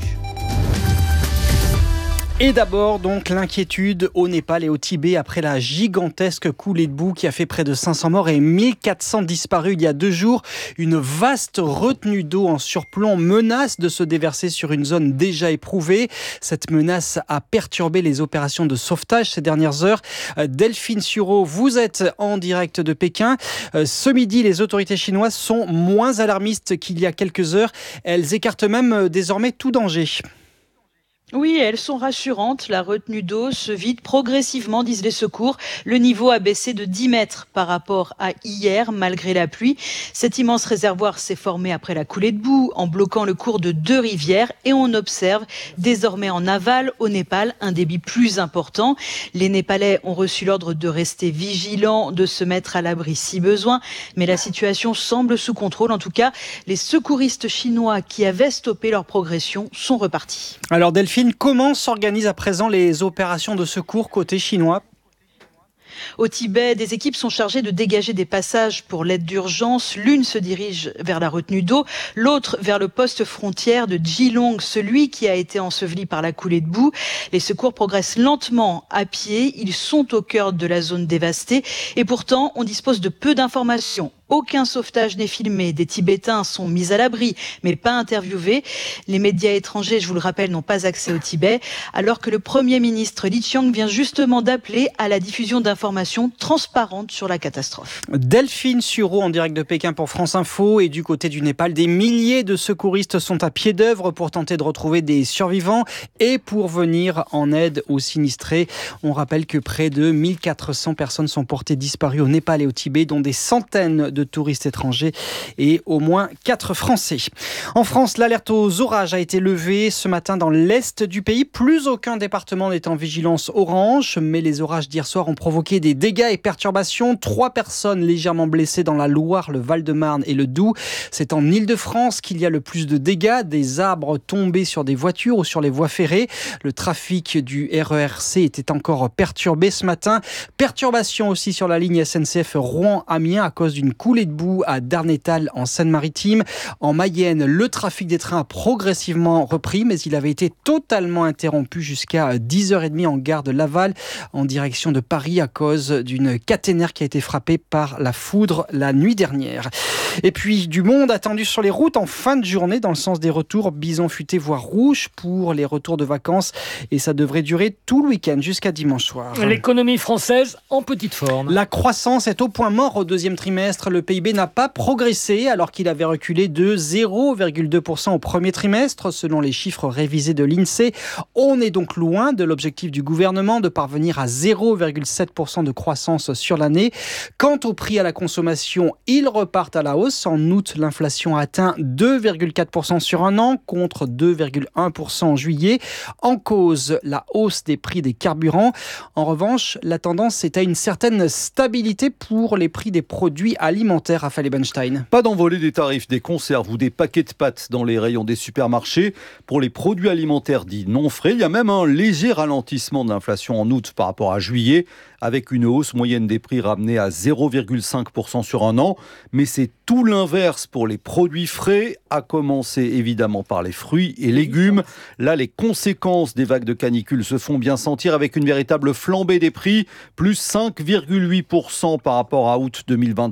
Et d'abord, donc, l'inquiétude au Népal et au Tibet après la gigantesque coulée de boue qui a fait près de 500 morts et 1400 disparus il y a 2 jours. Une vaste retenue d'eau en surplomb menace de se déverser sur une zone déjà éprouvée. Cette menace a perturbé les opérations de sauvetage ces dernières heures. Delphine Sureau, vous êtes en direct de Pékin. Ce midi, les autorités chinoises sont moins alarmistes qu'il y a quelques heures. Elles écartent même désormais tout danger. Oui, elles sont rassurantes. La retenue d'eau se vide progressivement, disent les secours. Le niveau a baissé de 10 mètres par rapport à hier, malgré la pluie. Cet immense réservoir s'est formé après la coulée de boue, en bloquant le cours de 2 rivières. Et on observe désormais en aval, au Népal, un débit plus important. Les Népalais ont reçu l'ordre de rester vigilants, de se mettre à l'abri si besoin. Mais la situation semble sous contrôle. En tout cas, les secouristes chinois qui avaient stoppé leur progression sont repartis. Alors Delphine, comment s'organisent à présent les opérations de secours côté chinois ? Au Tibet, des équipes sont chargées de dégager des passages pour l'aide d'urgence. L'une se dirige vers la retenue d'eau, l'autre vers le poste frontière de Jilong, celui qui a été enseveli par la coulée de boue. Les secours progressent lentement à pied. Ils sont au cœur de la zone dévastée et pourtant, on dispose de peu d'informations. Aucun sauvetage n'est filmé. Des Tibétains sont mis à l'abri, mais pas interviewés. Les médias étrangers, je vous le rappelle, n'ont pas accès au Tibet, alors que le Premier ministre Li Qiang vient justement d'appeler à la diffusion d'informations transparentes sur la catastrophe. Delphine Sureau en direct de Pékin pour France Info. Et du côté du Népal, des milliers de secouristes sont à pied d'œuvre pour tenter de retrouver des survivants et pour venir en aide aux sinistrés. On rappelle que près de 1400 personnes sont portées disparues au Népal et au Tibet, dont des centaines de touristes étrangers et au moins 4 Français. En France, l'alerte aux orages a été levée ce matin dans l'est du pays. Plus aucun département n'est en vigilance orange, mais les orages d'hier soir ont provoqué des dégâts et perturbations. 3 personnes légèrement blessées dans la Loire, le Val-de-Marne et le Doubs. C'est en Île-de-France qu'il y a le plus de dégâts. Des arbres tombés sur des voitures ou sur les voies ferrées. Le trafic du RERC était encore perturbé ce matin. Perturbation aussi sur la ligne SNCF Rouen-Amiens à cause d'une coulée de boue à Darnétal en Seine-Maritime. En Mayenne, le trafic des trains a progressivement repris, mais il avait été totalement interrompu jusqu'à 10h30 en gare de Laval, en direction de Paris, à cause d'une caténaire qui a été frappée par la foudre la nuit dernière. Et puis, du monde attendu sur les routes en fin de journée, dans le sens des retours, bison futé voire rouge pour les retours de vacances. Et ça devrait durer tout le week-end jusqu'à dimanche soir. L'économie française en petite forme. La croissance est au point mort au deuxième trimestre. Le PIB n'a pas progressé alors qu'il avait reculé de 0,2% au premier trimestre, selon les chiffres révisés de l'INSEE. On est donc loin de l'objectif du gouvernement de parvenir à 0,7% de croissance sur l'année. Quant au prix à la consommation, ils repartent à la hausse. En août, l'inflation a atteint 2,4% sur un an contre 2,1% en juillet. En cause, la hausse des prix des carburants. En revanche, la tendance est à une certaine stabilité pour les prix des produits alimentaires. Raphaël Ebenstein. Pas d'envolée des tarifs des conserves ou des paquets de pâtes dans les rayons des supermarchés. Pour les produits alimentaires dits non frais, il y a même un léger ralentissement de l'inflation en août par rapport à juillet, avec une hausse moyenne des prix ramenée à 0,5% sur un an. Mais c'est tout l'inverse pour les produits frais, à commencer évidemment par les fruits et légumes. Là, les conséquences des vagues de canicule se font bien sentir avec une véritable flambée des prix, plus 5,8% par rapport à août 2025.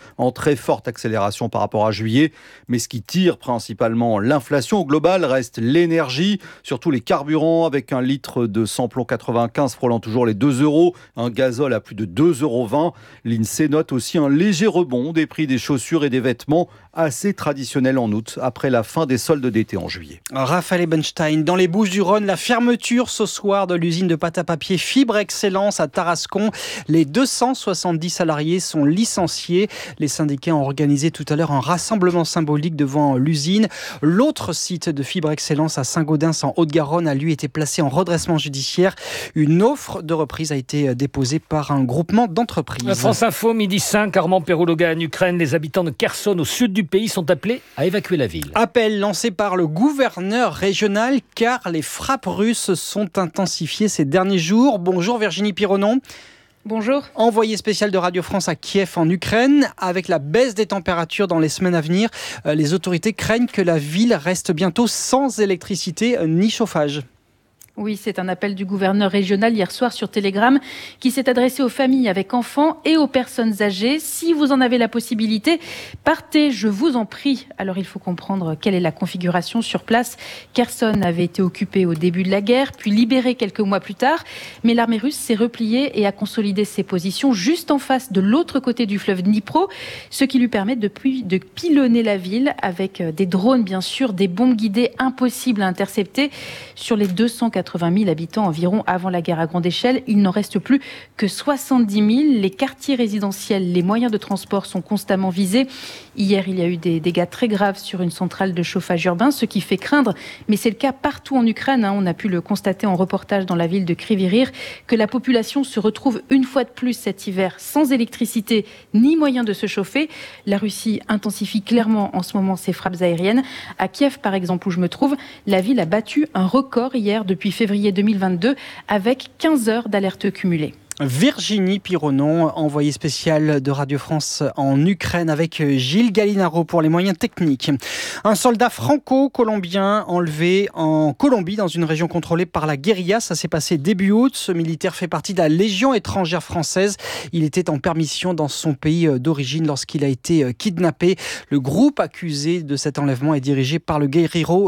en très forte accélération par rapport à juillet. Mais ce qui tire principalement l'inflation au global reste l'énergie, surtout les carburants, avec un litre de samplon 95 frôlant toujours les 2 €, un gazole à plus de 2,20 €. L'INSEE note aussi un léger rebond des prix des chaussures et des vêtements, assez traditionnel en août, après la fin des soldes d'été en juillet. Raphaël Ebenstein, dans les Bouches-du-Rhône, la fermeture ce soir de l'usine de pâte à papier Fibre Excellence à Tarascon. Les 270 salariés sont licenciés. Les syndicats ont organisé tout à l'heure un rassemblement symbolique devant l'usine. L'autre site de Fibre Excellence à Saint-Gaudens en Haute-Garonne a lui été placé en redressement judiciaire. Une offre de reprise a été déposée par un groupement d'entreprises. France Info, 12h05, Armand Perrouloga en Ukraine. Les habitants de Kherson au sud du pays sont appelés à évacuer la ville. Appel lancé par le gouverneur régional car les frappes russes sont intensifiées ces derniers jours. Bonjour Virginie Pironon. Bonjour. Envoyée spéciale de Radio France à Kiev en Ukraine. Avec la baisse des températures dans les semaines à venir, les autorités craignent que la ville reste bientôt sans électricité ni chauffage. Oui, c'est un appel du gouverneur régional hier soir sur Telegram qui s'est adressé aux familles avec enfants et aux personnes âgées. Si vous en avez la possibilité, partez, je vous en prie. Alors il faut comprendre quelle est la configuration sur place. Kherson avait été occupée au début de la guerre, puis libérée quelques mois plus tard. Mais l'armée russe s'est repliée et a consolidé ses positions juste en face de l'autre côté du fleuve Dnipro, ce qui lui permet de pilonner la ville avec des drones, bien sûr, des bombes guidées impossibles à intercepter. Sur les 280 000 habitants environ avant la guerre à grande échelle, il n'en reste plus que 70 000. Les quartiers résidentiels, les moyens de transport sont constamment visés. Hier, il y a eu des dégâts très graves sur une centrale de chauffage urbain, ce qui fait craindre, mais c'est le cas partout en Ukraine. On a pu le constater en reportage dans la ville de Kryvyi Rih, que la population se retrouve une fois de plus cet hiver sans électricité ni moyen de se chauffer. La Russie intensifie clairement en ce moment ses frappes aériennes. À Kiev, par exemple, où je me trouve, la ville a battu un record hier depuis février 2022 avec 15 heures d'alerte cumulée. Virginie Pironon, envoyée spéciale de Radio France en Ukraine avec Gilles Gallinaro pour les moyens techniques. Un soldat franco-colombien enlevé en Colombie dans une région contrôlée par la guérilla. Ça s'est passé début août. Ce militaire fait partie de la Légion étrangère française. Il était en permission dans son pays d'origine lorsqu'il a été kidnappé. Le groupe accusé de cet enlèvement est dirigé par le guerrero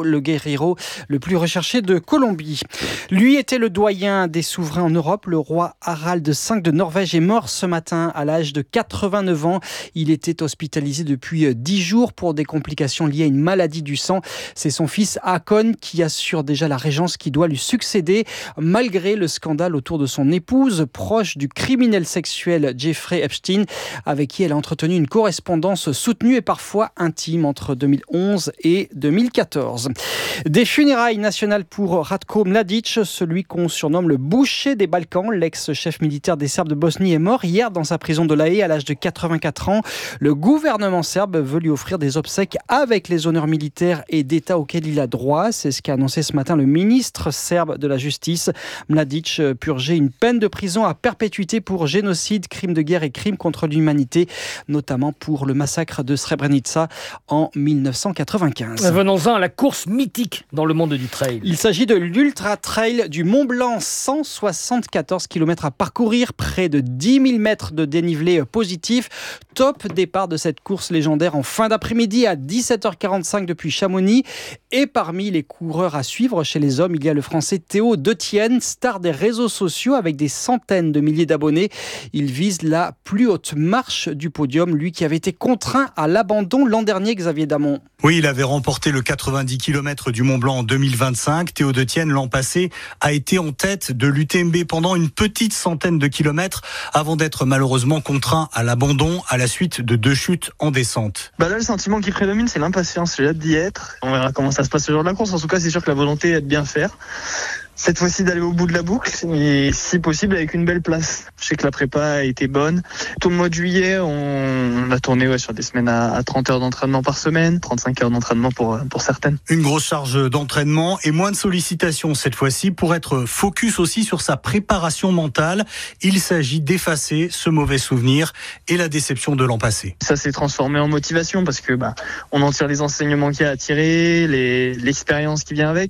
le plus recherché de Colombie. Lui était le doyen des souverains en Europe, le roi Harald V de Norvège est mort ce matin à l'âge de 89 ans. Il était hospitalisé depuis 10 jours pour des complications liées à une maladie du sang. C'est son fils Håkon qui assure déjà la régence qui doit lui succéder, malgré le scandale autour de son épouse, proche du criminel sexuel Jeffrey Epstein, avec qui elle a entretenu une correspondance soutenue et parfois intime entre 2011 et 2014. Des funérailles nationales pour Ratko Mladic, celui qu'on surnomme le boucher des Balkans, l'ex-chef militaire des Serbes de Bosnie est mort hier dans sa prison de La Haye à l'âge de 84 ans. Le gouvernement serbe veut lui offrir des obsèques avec les honneurs militaires et d'État auxquels il a droit. C'est ce qu'a annoncé ce matin le ministre serbe de la Justice. Mladic purgeait une peine de prison à perpétuité pour génocide, crimes de guerre et crimes contre l'humanité, notamment pour le massacre de Srebrenica en 1995. Venons-en à la course mythique dans le monde du trail. Il s'agit de l'Ultra Trail du Mont Blanc, 174 km à parcourir, près de 10 000 mètres de dénivelé positif. Top départ de cette course légendaire en fin d'après-midi à 17h45 depuis Chamonix. Et parmi les coureurs à suivre chez les hommes, il y a le Français Théo Detienne, star des réseaux sociaux avec des centaines de milliers d'abonnés. Il vise la plus haute marche du podium, lui qui avait été contraint à l'abandon l'an dernier, Xavier Damon. Oui, il avait remporté le 90 km du Mont Blanc en 2025. Théo Detienne, l'an passé, a été en tête de l'UTMB pendant une petite centaine de kilomètres avant d'être malheureusement contraint à l'abandon à la suite de 2 chutes en descente. Là, le sentiment qui prédomine, c'est l'impatience. J'ai hâte d'y être. On verra comment ça se passe le jour de la course. En tout cas, c'est sûr que la volonté est de bien faire. Cette fois-ci d'aller au bout de la boucle et si possible avec une belle place. Je sais que la prépa a été bonne. Tout le mois de juillet, on a tourné sur des semaines à 30 heures d'entraînement par semaine, 35 heures d'entraînement pour certaines. Une grosse charge d'entraînement et moins de sollicitations cette fois-ci pour être focus aussi sur sa préparation mentale. Il s'agit d'effacer ce mauvais souvenir et la déception de l'an passé. Ça s'est transformé en motivation parce que on en tire les enseignements qu'il y a à tirer, l'expérience qui vient avec.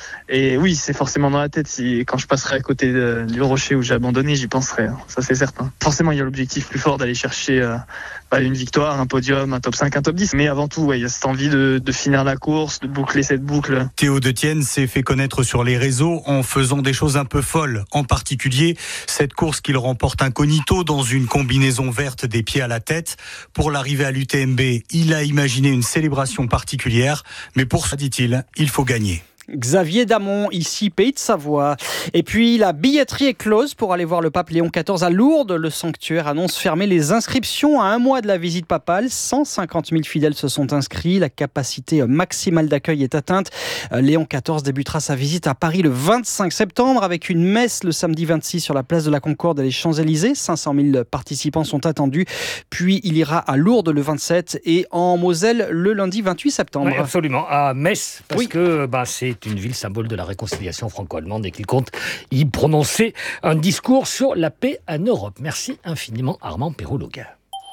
Et oui, c'est forcément dans la tête. Quand je passerai à côté du rocher où j'ai abandonné, j'y penserai. Ça, c'est certain. Forcément, il y a l'objectif plus fort d'aller chercher une victoire, un podium, un top 5, un top 10. Mais avant tout, il y a cette envie de finir la course, de boucler cette boucle. Théo Detienne s'est fait connaître sur les réseaux en faisant des choses un peu folles. En particulier, cette course qu'il remporte incognito dans une combinaison verte des pieds à la tête. Pour l'arrivée à l'UTMB, il a imaginé une célébration particulière. Mais pour ça, dit-il, il faut gagner. Xavier Damon, ici Pays de Savoie. Et puis la billetterie est close pour aller voir le pape Léon XIV à Lourdes. Le sanctuaire annonce fermer les inscriptions à un mois de la visite papale. 150 000 fidèles se sont inscrits. La capacité maximale d'accueil est atteinte. Léon XIV débutera sa visite à Paris le 25 septembre avec une messe le samedi 26 sur la place de la Concorde et les Champs-Élysées. 500 000 participants sont attendus. Puis il ira à Lourdes le 27 et en Moselle le lundi 28 septembre. Oui, absolument. À Metz, parce que c'est une ville symbole de la réconciliation franco-allemande et qu'il compte y prononcer un discours sur la paix en Europe. Merci infiniment Armand Perrault-Loga.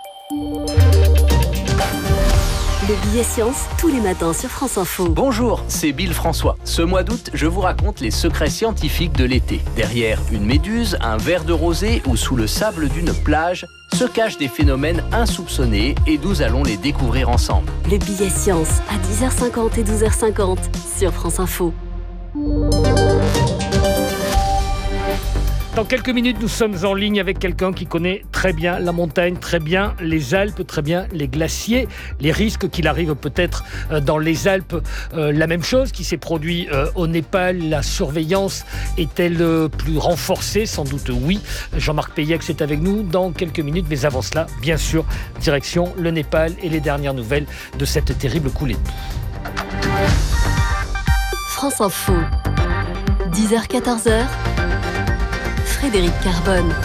Le billet science, tous les matins sur France Info. Bonjour, c'est Bill François. Ce mois d'août, je vous raconte les secrets scientifiques de l'été. Derrière une méduse, un verre de rosée ou sous le sable d'une plage, se cachent des phénomènes insoupçonnés et nous allons les découvrir ensemble. Le billet science à 10h50 et 12h50 sur France Info. Dans quelques minutes, nous sommes en ligne avec quelqu'un qui connaît très bien la montagne, très bien les Alpes, très bien les glaciers, les risques qu'il arrive peut-être dans les Alpes. La même chose qui s'est produit au Népal, la surveillance est-elle plus renforcée? Sans doute oui. Jean-Marc Peyex est avec nous dans quelques minutes, mais avant cela, bien sûr, direction le Népal et les dernières nouvelles de cette terrible coulée de boue. France Info, 10h-14h. Frédéric Carbone.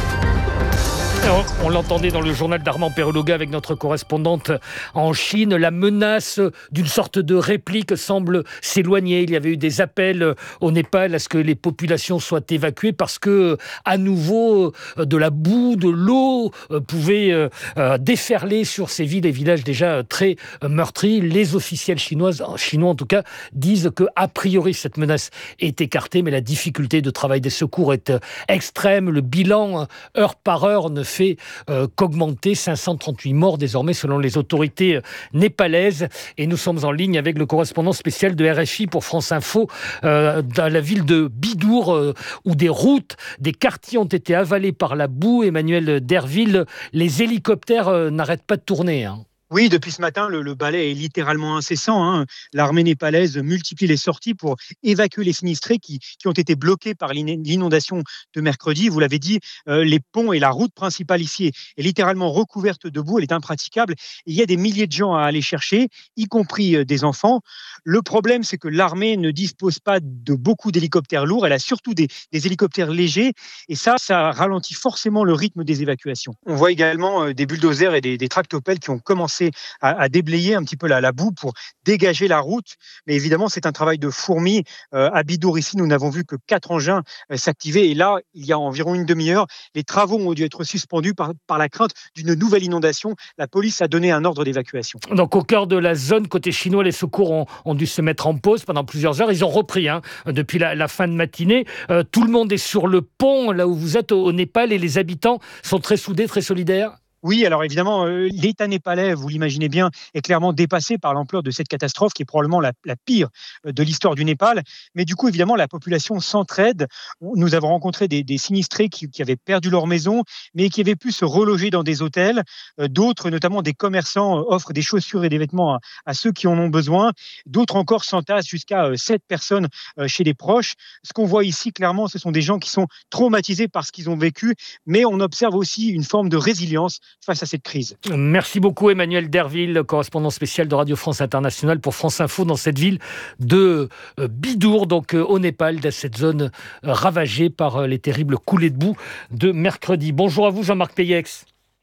Alors, on l'entendait dans le journal d'Armand Perrault-Loga avec notre correspondante en Chine. La menace d'une sorte de réplique semble s'éloigner. Il y avait eu des appels au Népal à ce que les populations soient évacuées parce que, à nouveau, de la boue, de l'eau pouvait déferler sur ces villes et villages déjà très meurtris. Les officiels chinois en tout cas, disent que, a priori, cette menace est écartée, mais la difficulté de travail des secours est extrême. Le bilan, heure par heure, ne fait qu'augmenter. 538 morts désormais selon les autorités népalaises. Et nous sommes en ligne avec le correspondant spécial de RFI pour France Info dans la ville de Bidour où des routes, des quartiers ont été avalés par la boue. Emmanuel Derville, les hélicoptères n'arrêtent pas de tourner. Oui, depuis ce matin, le balai est littéralement incessant. L'armée népalaise multiplie les sorties pour évacuer les sinistrés qui ont été bloqués par l'inondation de mercredi. Vous l'avez dit, les ponts et la route principale ici est littéralement recouverte de boue. Elle est impraticable. Il y a des milliers de gens à aller chercher, y compris des enfants. Le problème, c'est que l'armée ne dispose pas de beaucoup d'hélicoptères lourds. Elle a surtout des hélicoptères légers. Et ça ralentit forcément le rythme des évacuations. On voit également des bulldozers et des tractopelles qui ont commencé à déblayer un petit peu la boue pour dégager la route. Mais évidemment, c'est un travail de fourmi. À Bidour, ici, nous n'avons vu que 4 engins s'activer. Et là, il y a environ une demi-heure, les travaux ont dû être suspendus par la crainte d'une nouvelle inondation. La police a donné un ordre d'évacuation. Donc, au cœur de la zone, côté chinois, les secours ont dû se mettre en pause pendant plusieurs heures. Ils ont repris depuis la fin de matinée. Tout le monde est sur le pont, là où vous êtes, au Népal, et les habitants sont très soudés, très solidaires. Oui, alors évidemment, l'État népalais, vous l'imaginez bien, est clairement dépassé par l'ampleur de cette catastrophe qui est probablement la pire de l'histoire du Népal. Mais du coup, évidemment, la population s'entraide. Nous avons rencontré des sinistrés qui avaient perdu leur maison, mais qui avaient pu se reloger dans des hôtels. D'autres, notamment des commerçants, offrent des chaussures et des vêtements à ceux qui en ont besoin. D'autres encore s'entassent jusqu'à 7 personnes chez des proches. Ce qu'on voit ici, clairement, ce sont des gens qui sont traumatisés par ce qu'ils ont vécu, mais on observe aussi une forme de résilience face à cette crise. Merci beaucoup Emmanuel Derville, correspondant spécial de Radio France Internationale pour France Info dans cette ville de Bidour, donc au Népal, dans cette zone ravagée par les terribles coulées de boue de mercredi. Bonjour à vous Jean-Marc Peyex.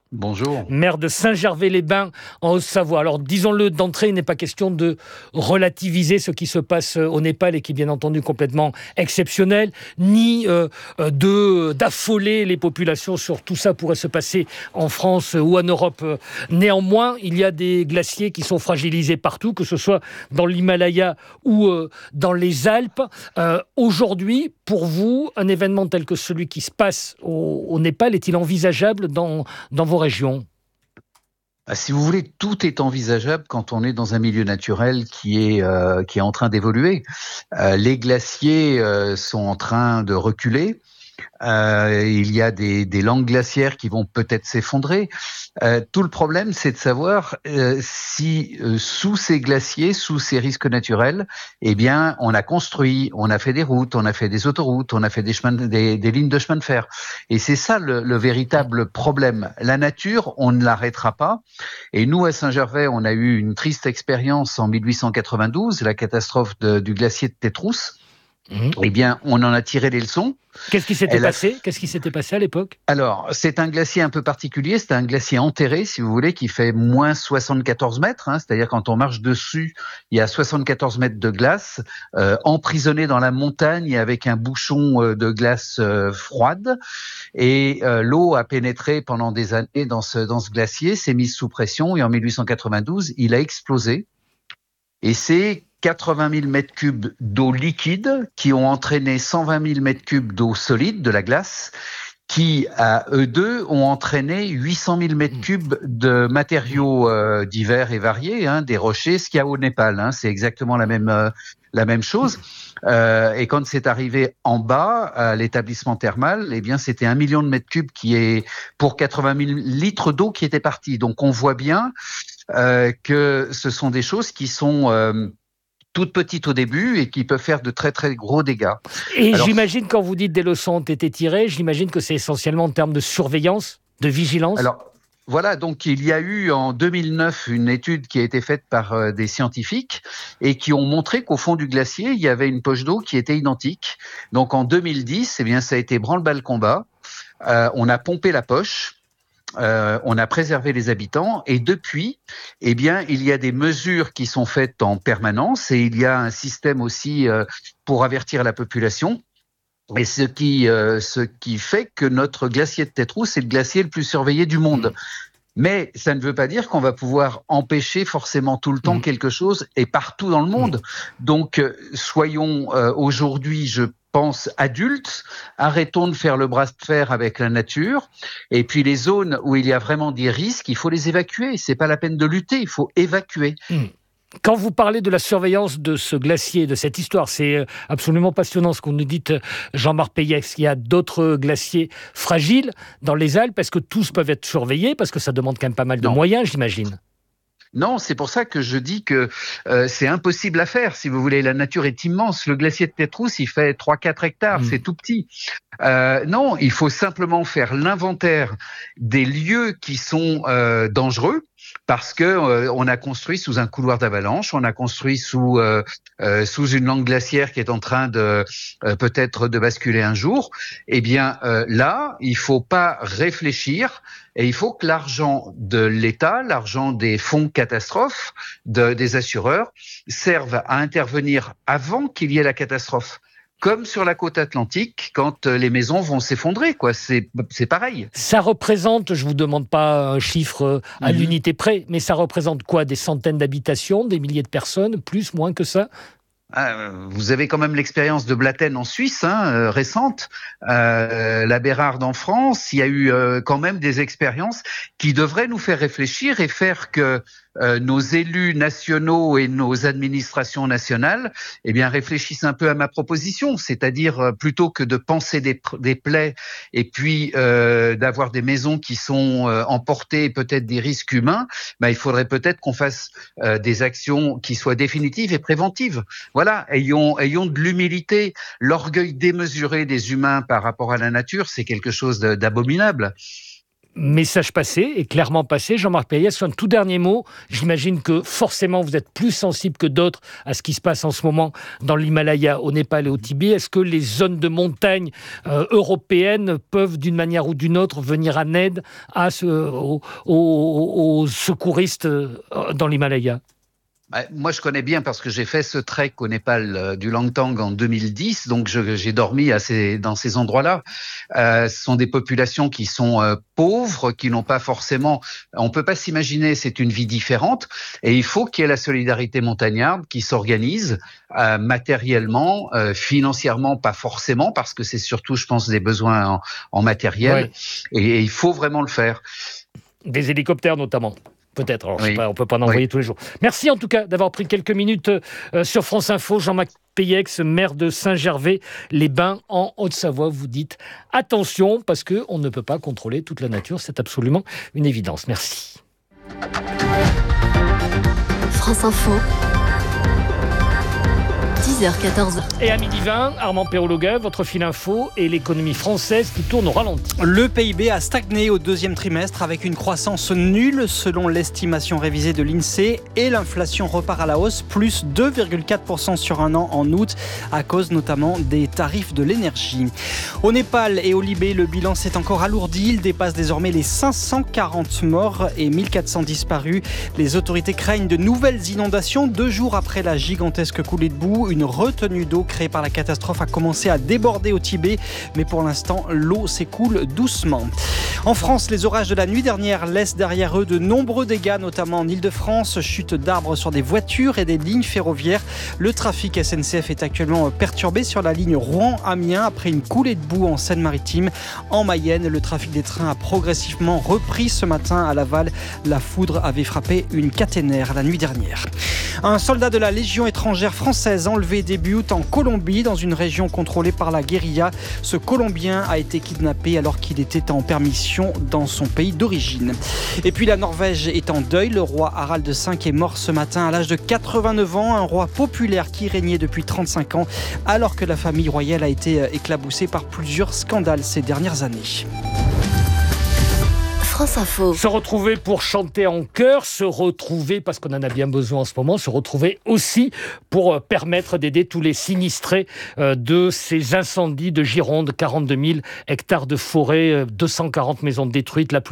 Bonjour. Maire de Saint-Gervais-les-Bains, en Haute-Savoie. Alors, disons-le d'entrée, il n'est pas question de relativiser ce qui se passe au Népal et qui est bien entendu complètement exceptionnel, ni d'affoler les populations sur tout ça pourrait se passer en France ou en Europe. Néanmoins, il y a des glaciers qui sont fragilisés partout, que ce soit dans l'Himalaya ou dans les Alpes. Aujourd'hui, pour vous, un événement tel que celui qui se passe au Népal est-il envisageable dans vos régions ? Si vous voulez, tout est envisageable quand on est dans un milieu naturel qui est en train d'évoluer. Les glaciers sont en train de reculer. Il y a des langues glaciaires qui vont peut-être s'effondrer. Tout le problème, c'est de savoir si sous ces glaciers, sous ces risques naturels, eh bien, on a construit, on a fait des routes, on a fait des autoroutes, on a fait des lignes de chemin de fer. Et c'est ça le véritable problème. La nature, on ne l'arrêtera pas. Et nous, à Saint-Gervais, on a eu une triste expérience en 1892, la catastrophe du glacier de Tétrousse. Eh bien, on en a tiré les leçons. Qu'est-ce qui s'était passé ? Qu'est-ce qui s'était passé à l'époque ? Alors, c'est un glacier un peu particulier. C'est un glacier enterré, si vous voulez, qui fait moins 74 mètres. C'est-à-dire, quand on marche dessus, il y a 74 mètres de glace, emprisonné dans la montagne avec un bouchon de glace froide. Et l'eau a pénétré pendant des années dans ce glacier, s'est mise sous pression. Et en 1892, il a explosé. Et c'est 80 000 mètres cubes d'eau liquide qui ont entraîné 120 000 mètres cubes d'eau solide, de la glace, qui, à eux deux, ont entraîné 800 000 mètres cubes de matériaux divers et variés, des rochers, ce qu'il y a au Népal. C'est exactement la même chose. Et quand c'est arrivé en bas, à l'établissement thermal, eh bien, c'était 1 million de mètres cubes pour 80 000 litres d'eau qui étaient partis. Donc, on voit bien que ce sont des choses qui sont toutes petites au début et qui peuvent faire de très très gros dégâts. Et alors, j'imagine, quand vous dites des leçons ont été tirées, j'imagine que c'est essentiellement en termes de surveillance, de vigilance. Alors, voilà, donc il y a eu en 2009 une étude qui a été faite par des scientifiques et qui ont montré qu'au fond du glacier, il y avait une poche d'eau qui était identique. Donc en 2010, eh bien, ça a été branle-bas-le-combat. On a pompé la poche. On a préservé les habitants et depuis, eh bien, il y a des mesures qui sont faites en permanence et il y a un système aussi pour avertir la population. Et ce qui fait que notre glacier de Tétrousse est le glacier le plus surveillé du monde. Mais ça ne veut pas dire qu'on va pouvoir empêcher forcément tout le temps quelque chose et partout dans le monde. Donc, soyons aujourd'hui, je pense, adultes, arrêtons de faire le bras de fer avec la nature. Et puis les zones où il y a vraiment des risques, il faut les évacuer. C'est pas la peine de lutter, il faut évacuer. Quand vous parlez de la surveillance de ce glacier, de cette histoire, c'est absolument passionnant ce qu'on nous dit, Jean-Marc Payet. Il y a d'autres glaciers fragiles dans les Alpes. Est-ce que tous peuvent être surveillés ? Parce que ça demande quand même pas mal de moyens, j'imagine. Non, c'est pour ça que je dis que c'est impossible à faire. Si vous voulez, la nature est immense. Le glacier de Tétrousse, il fait 3-4 hectares, c'est tout petit. Non, il faut simplement faire l'inventaire des lieux qui sont dangereux. Parce que on a construit sous un couloir d'avalanche, on a construit sous une langue glaciaire qui est en train de peut-être de basculer un jour. Eh bien là, il faut pas réfléchir et il faut que l'argent de l'État, l'argent des fonds catastrophes, des assureurs, serve à intervenir avant qu'il y ait la catastrophe. Comme sur la côte atlantique, quand les maisons vont s'effondrer, quoi. C'est pareil. Ça représente, je vous demande pas un chiffre à l'unité près, mais ça représente quoi ? Des centaines d'habitations, des milliers de personnes, plus, moins que ça ? Vous avez quand même l'expérience de Blatten en Suisse, récente, la Bérarde en France. Il y a eu quand même des expériences qui devraient nous faire réfléchir et faire que nos élus nationaux et nos administrations nationales, eh bien, réfléchissent un peu à ma proposition, c'est-à-dire plutôt que de penser des plaies et puis d'avoir des maisons qui sont emportées, peut-être des risques humains, il faudrait peut-être qu'on fasse des actions qui soient définitives et préventives. Voilà, ayons de l'humilité. L'orgueil démesuré des humains par rapport à la nature, c'est quelque chose d'abominable. Message passé et clairement passé. Jean-Marc Payès, un tout dernier mot. J'imagine que forcément vous êtes plus sensible que d'autres à ce qui se passe en ce moment dans l'Himalaya, au Népal et au Tibet. Est-ce que les zones de montagne européennes peuvent d'une manière ou d'une autre venir en aide aux secouristes dans l'Himalaya ? Moi, je connais bien parce que j'ai fait ce trek au Népal du Langtang en 2010, donc j'ai dormi dans ces endroits-là. Ce sont des populations qui sont pauvres, qui n'ont pas forcément... On peut pas s'imaginer, c'est une vie différente, et il faut qu'il y ait la solidarité montagnarde qui s'organise matériellement, financièrement, pas forcément, parce que c'est surtout, je pense, des besoins en matériel, et il faut vraiment le faire. Des hélicoptères notamment. Peut-être, alors, je sais pas, on ne peut pas en envoyer tous les jours. Merci en tout cas d'avoir pris quelques minutes sur France Info. Jean-Marc Payeix, maire de Saint-Gervais-les-Bains en Haute-Savoie. Vous dites attention parce qu'on ne peut pas contrôler toute la nature. C'est absolument une évidence. Merci. France Info. 10h-14h. Et à 12h20, Armand Perrologa, votre fil info et l'économie française qui tourne au ralenti. Le PIB a stagné au deuxième trimestre avec une croissance nulle selon l'estimation révisée de l'INSEE et l'inflation repart à la hausse, plus 2,4% sur un an en août à cause notamment des tarifs de l'énergie. Au Népal et au Libye, le bilan s'est encore alourdi. Il dépasse désormais les 540 morts et 1400 disparus. Les autorités craignent de nouvelles inondations 2 jours après la gigantesque coulée de boue. Une retenue d'eau créée par la catastrophe a commencé à déborder au Tibet, mais pour l'instant, l'eau s'écoule doucement. En France, les orages de la nuit dernière laissent derrière eux de nombreux dégâts, notamment en Ile-de-France, chute d'arbres sur des voitures et des lignes ferroviaires. Le trafic SNCF est actuellement perturbé sur la ligne Rouen-Amiens après une coulée de boue en Seine-Maritime. En Mayenne, le trafic des trains a progressivement repris ce matin à Laval. La foudre avait frappé une caténaire la nuit dernière. Un soldat de la Légion étrangère française enlevé début août en Colombie, dans une région contrôlée par la guérilla. Ce Colombien a été kidnappé alors qu'il était en permission dans son pays d'origine. Et puis la Norvège est en deuil. Le roi Harald V est mort ce matin à l'âge de 89 ans, un roi populaire qui régnait depuis 35 ans, alors que la famille royale a été éclaboussée par plusieurs scandales ces dernières années. France Info. Se retrouver pour chanter en chœur, se retrouver, parce qu'on en a bien besoin en ce moment, se retrouver aussi pour permettre d'aider tous les sinistrés de ces incendies de Gironde, 42 000 hectares de forêt, 240 maisons détruites, la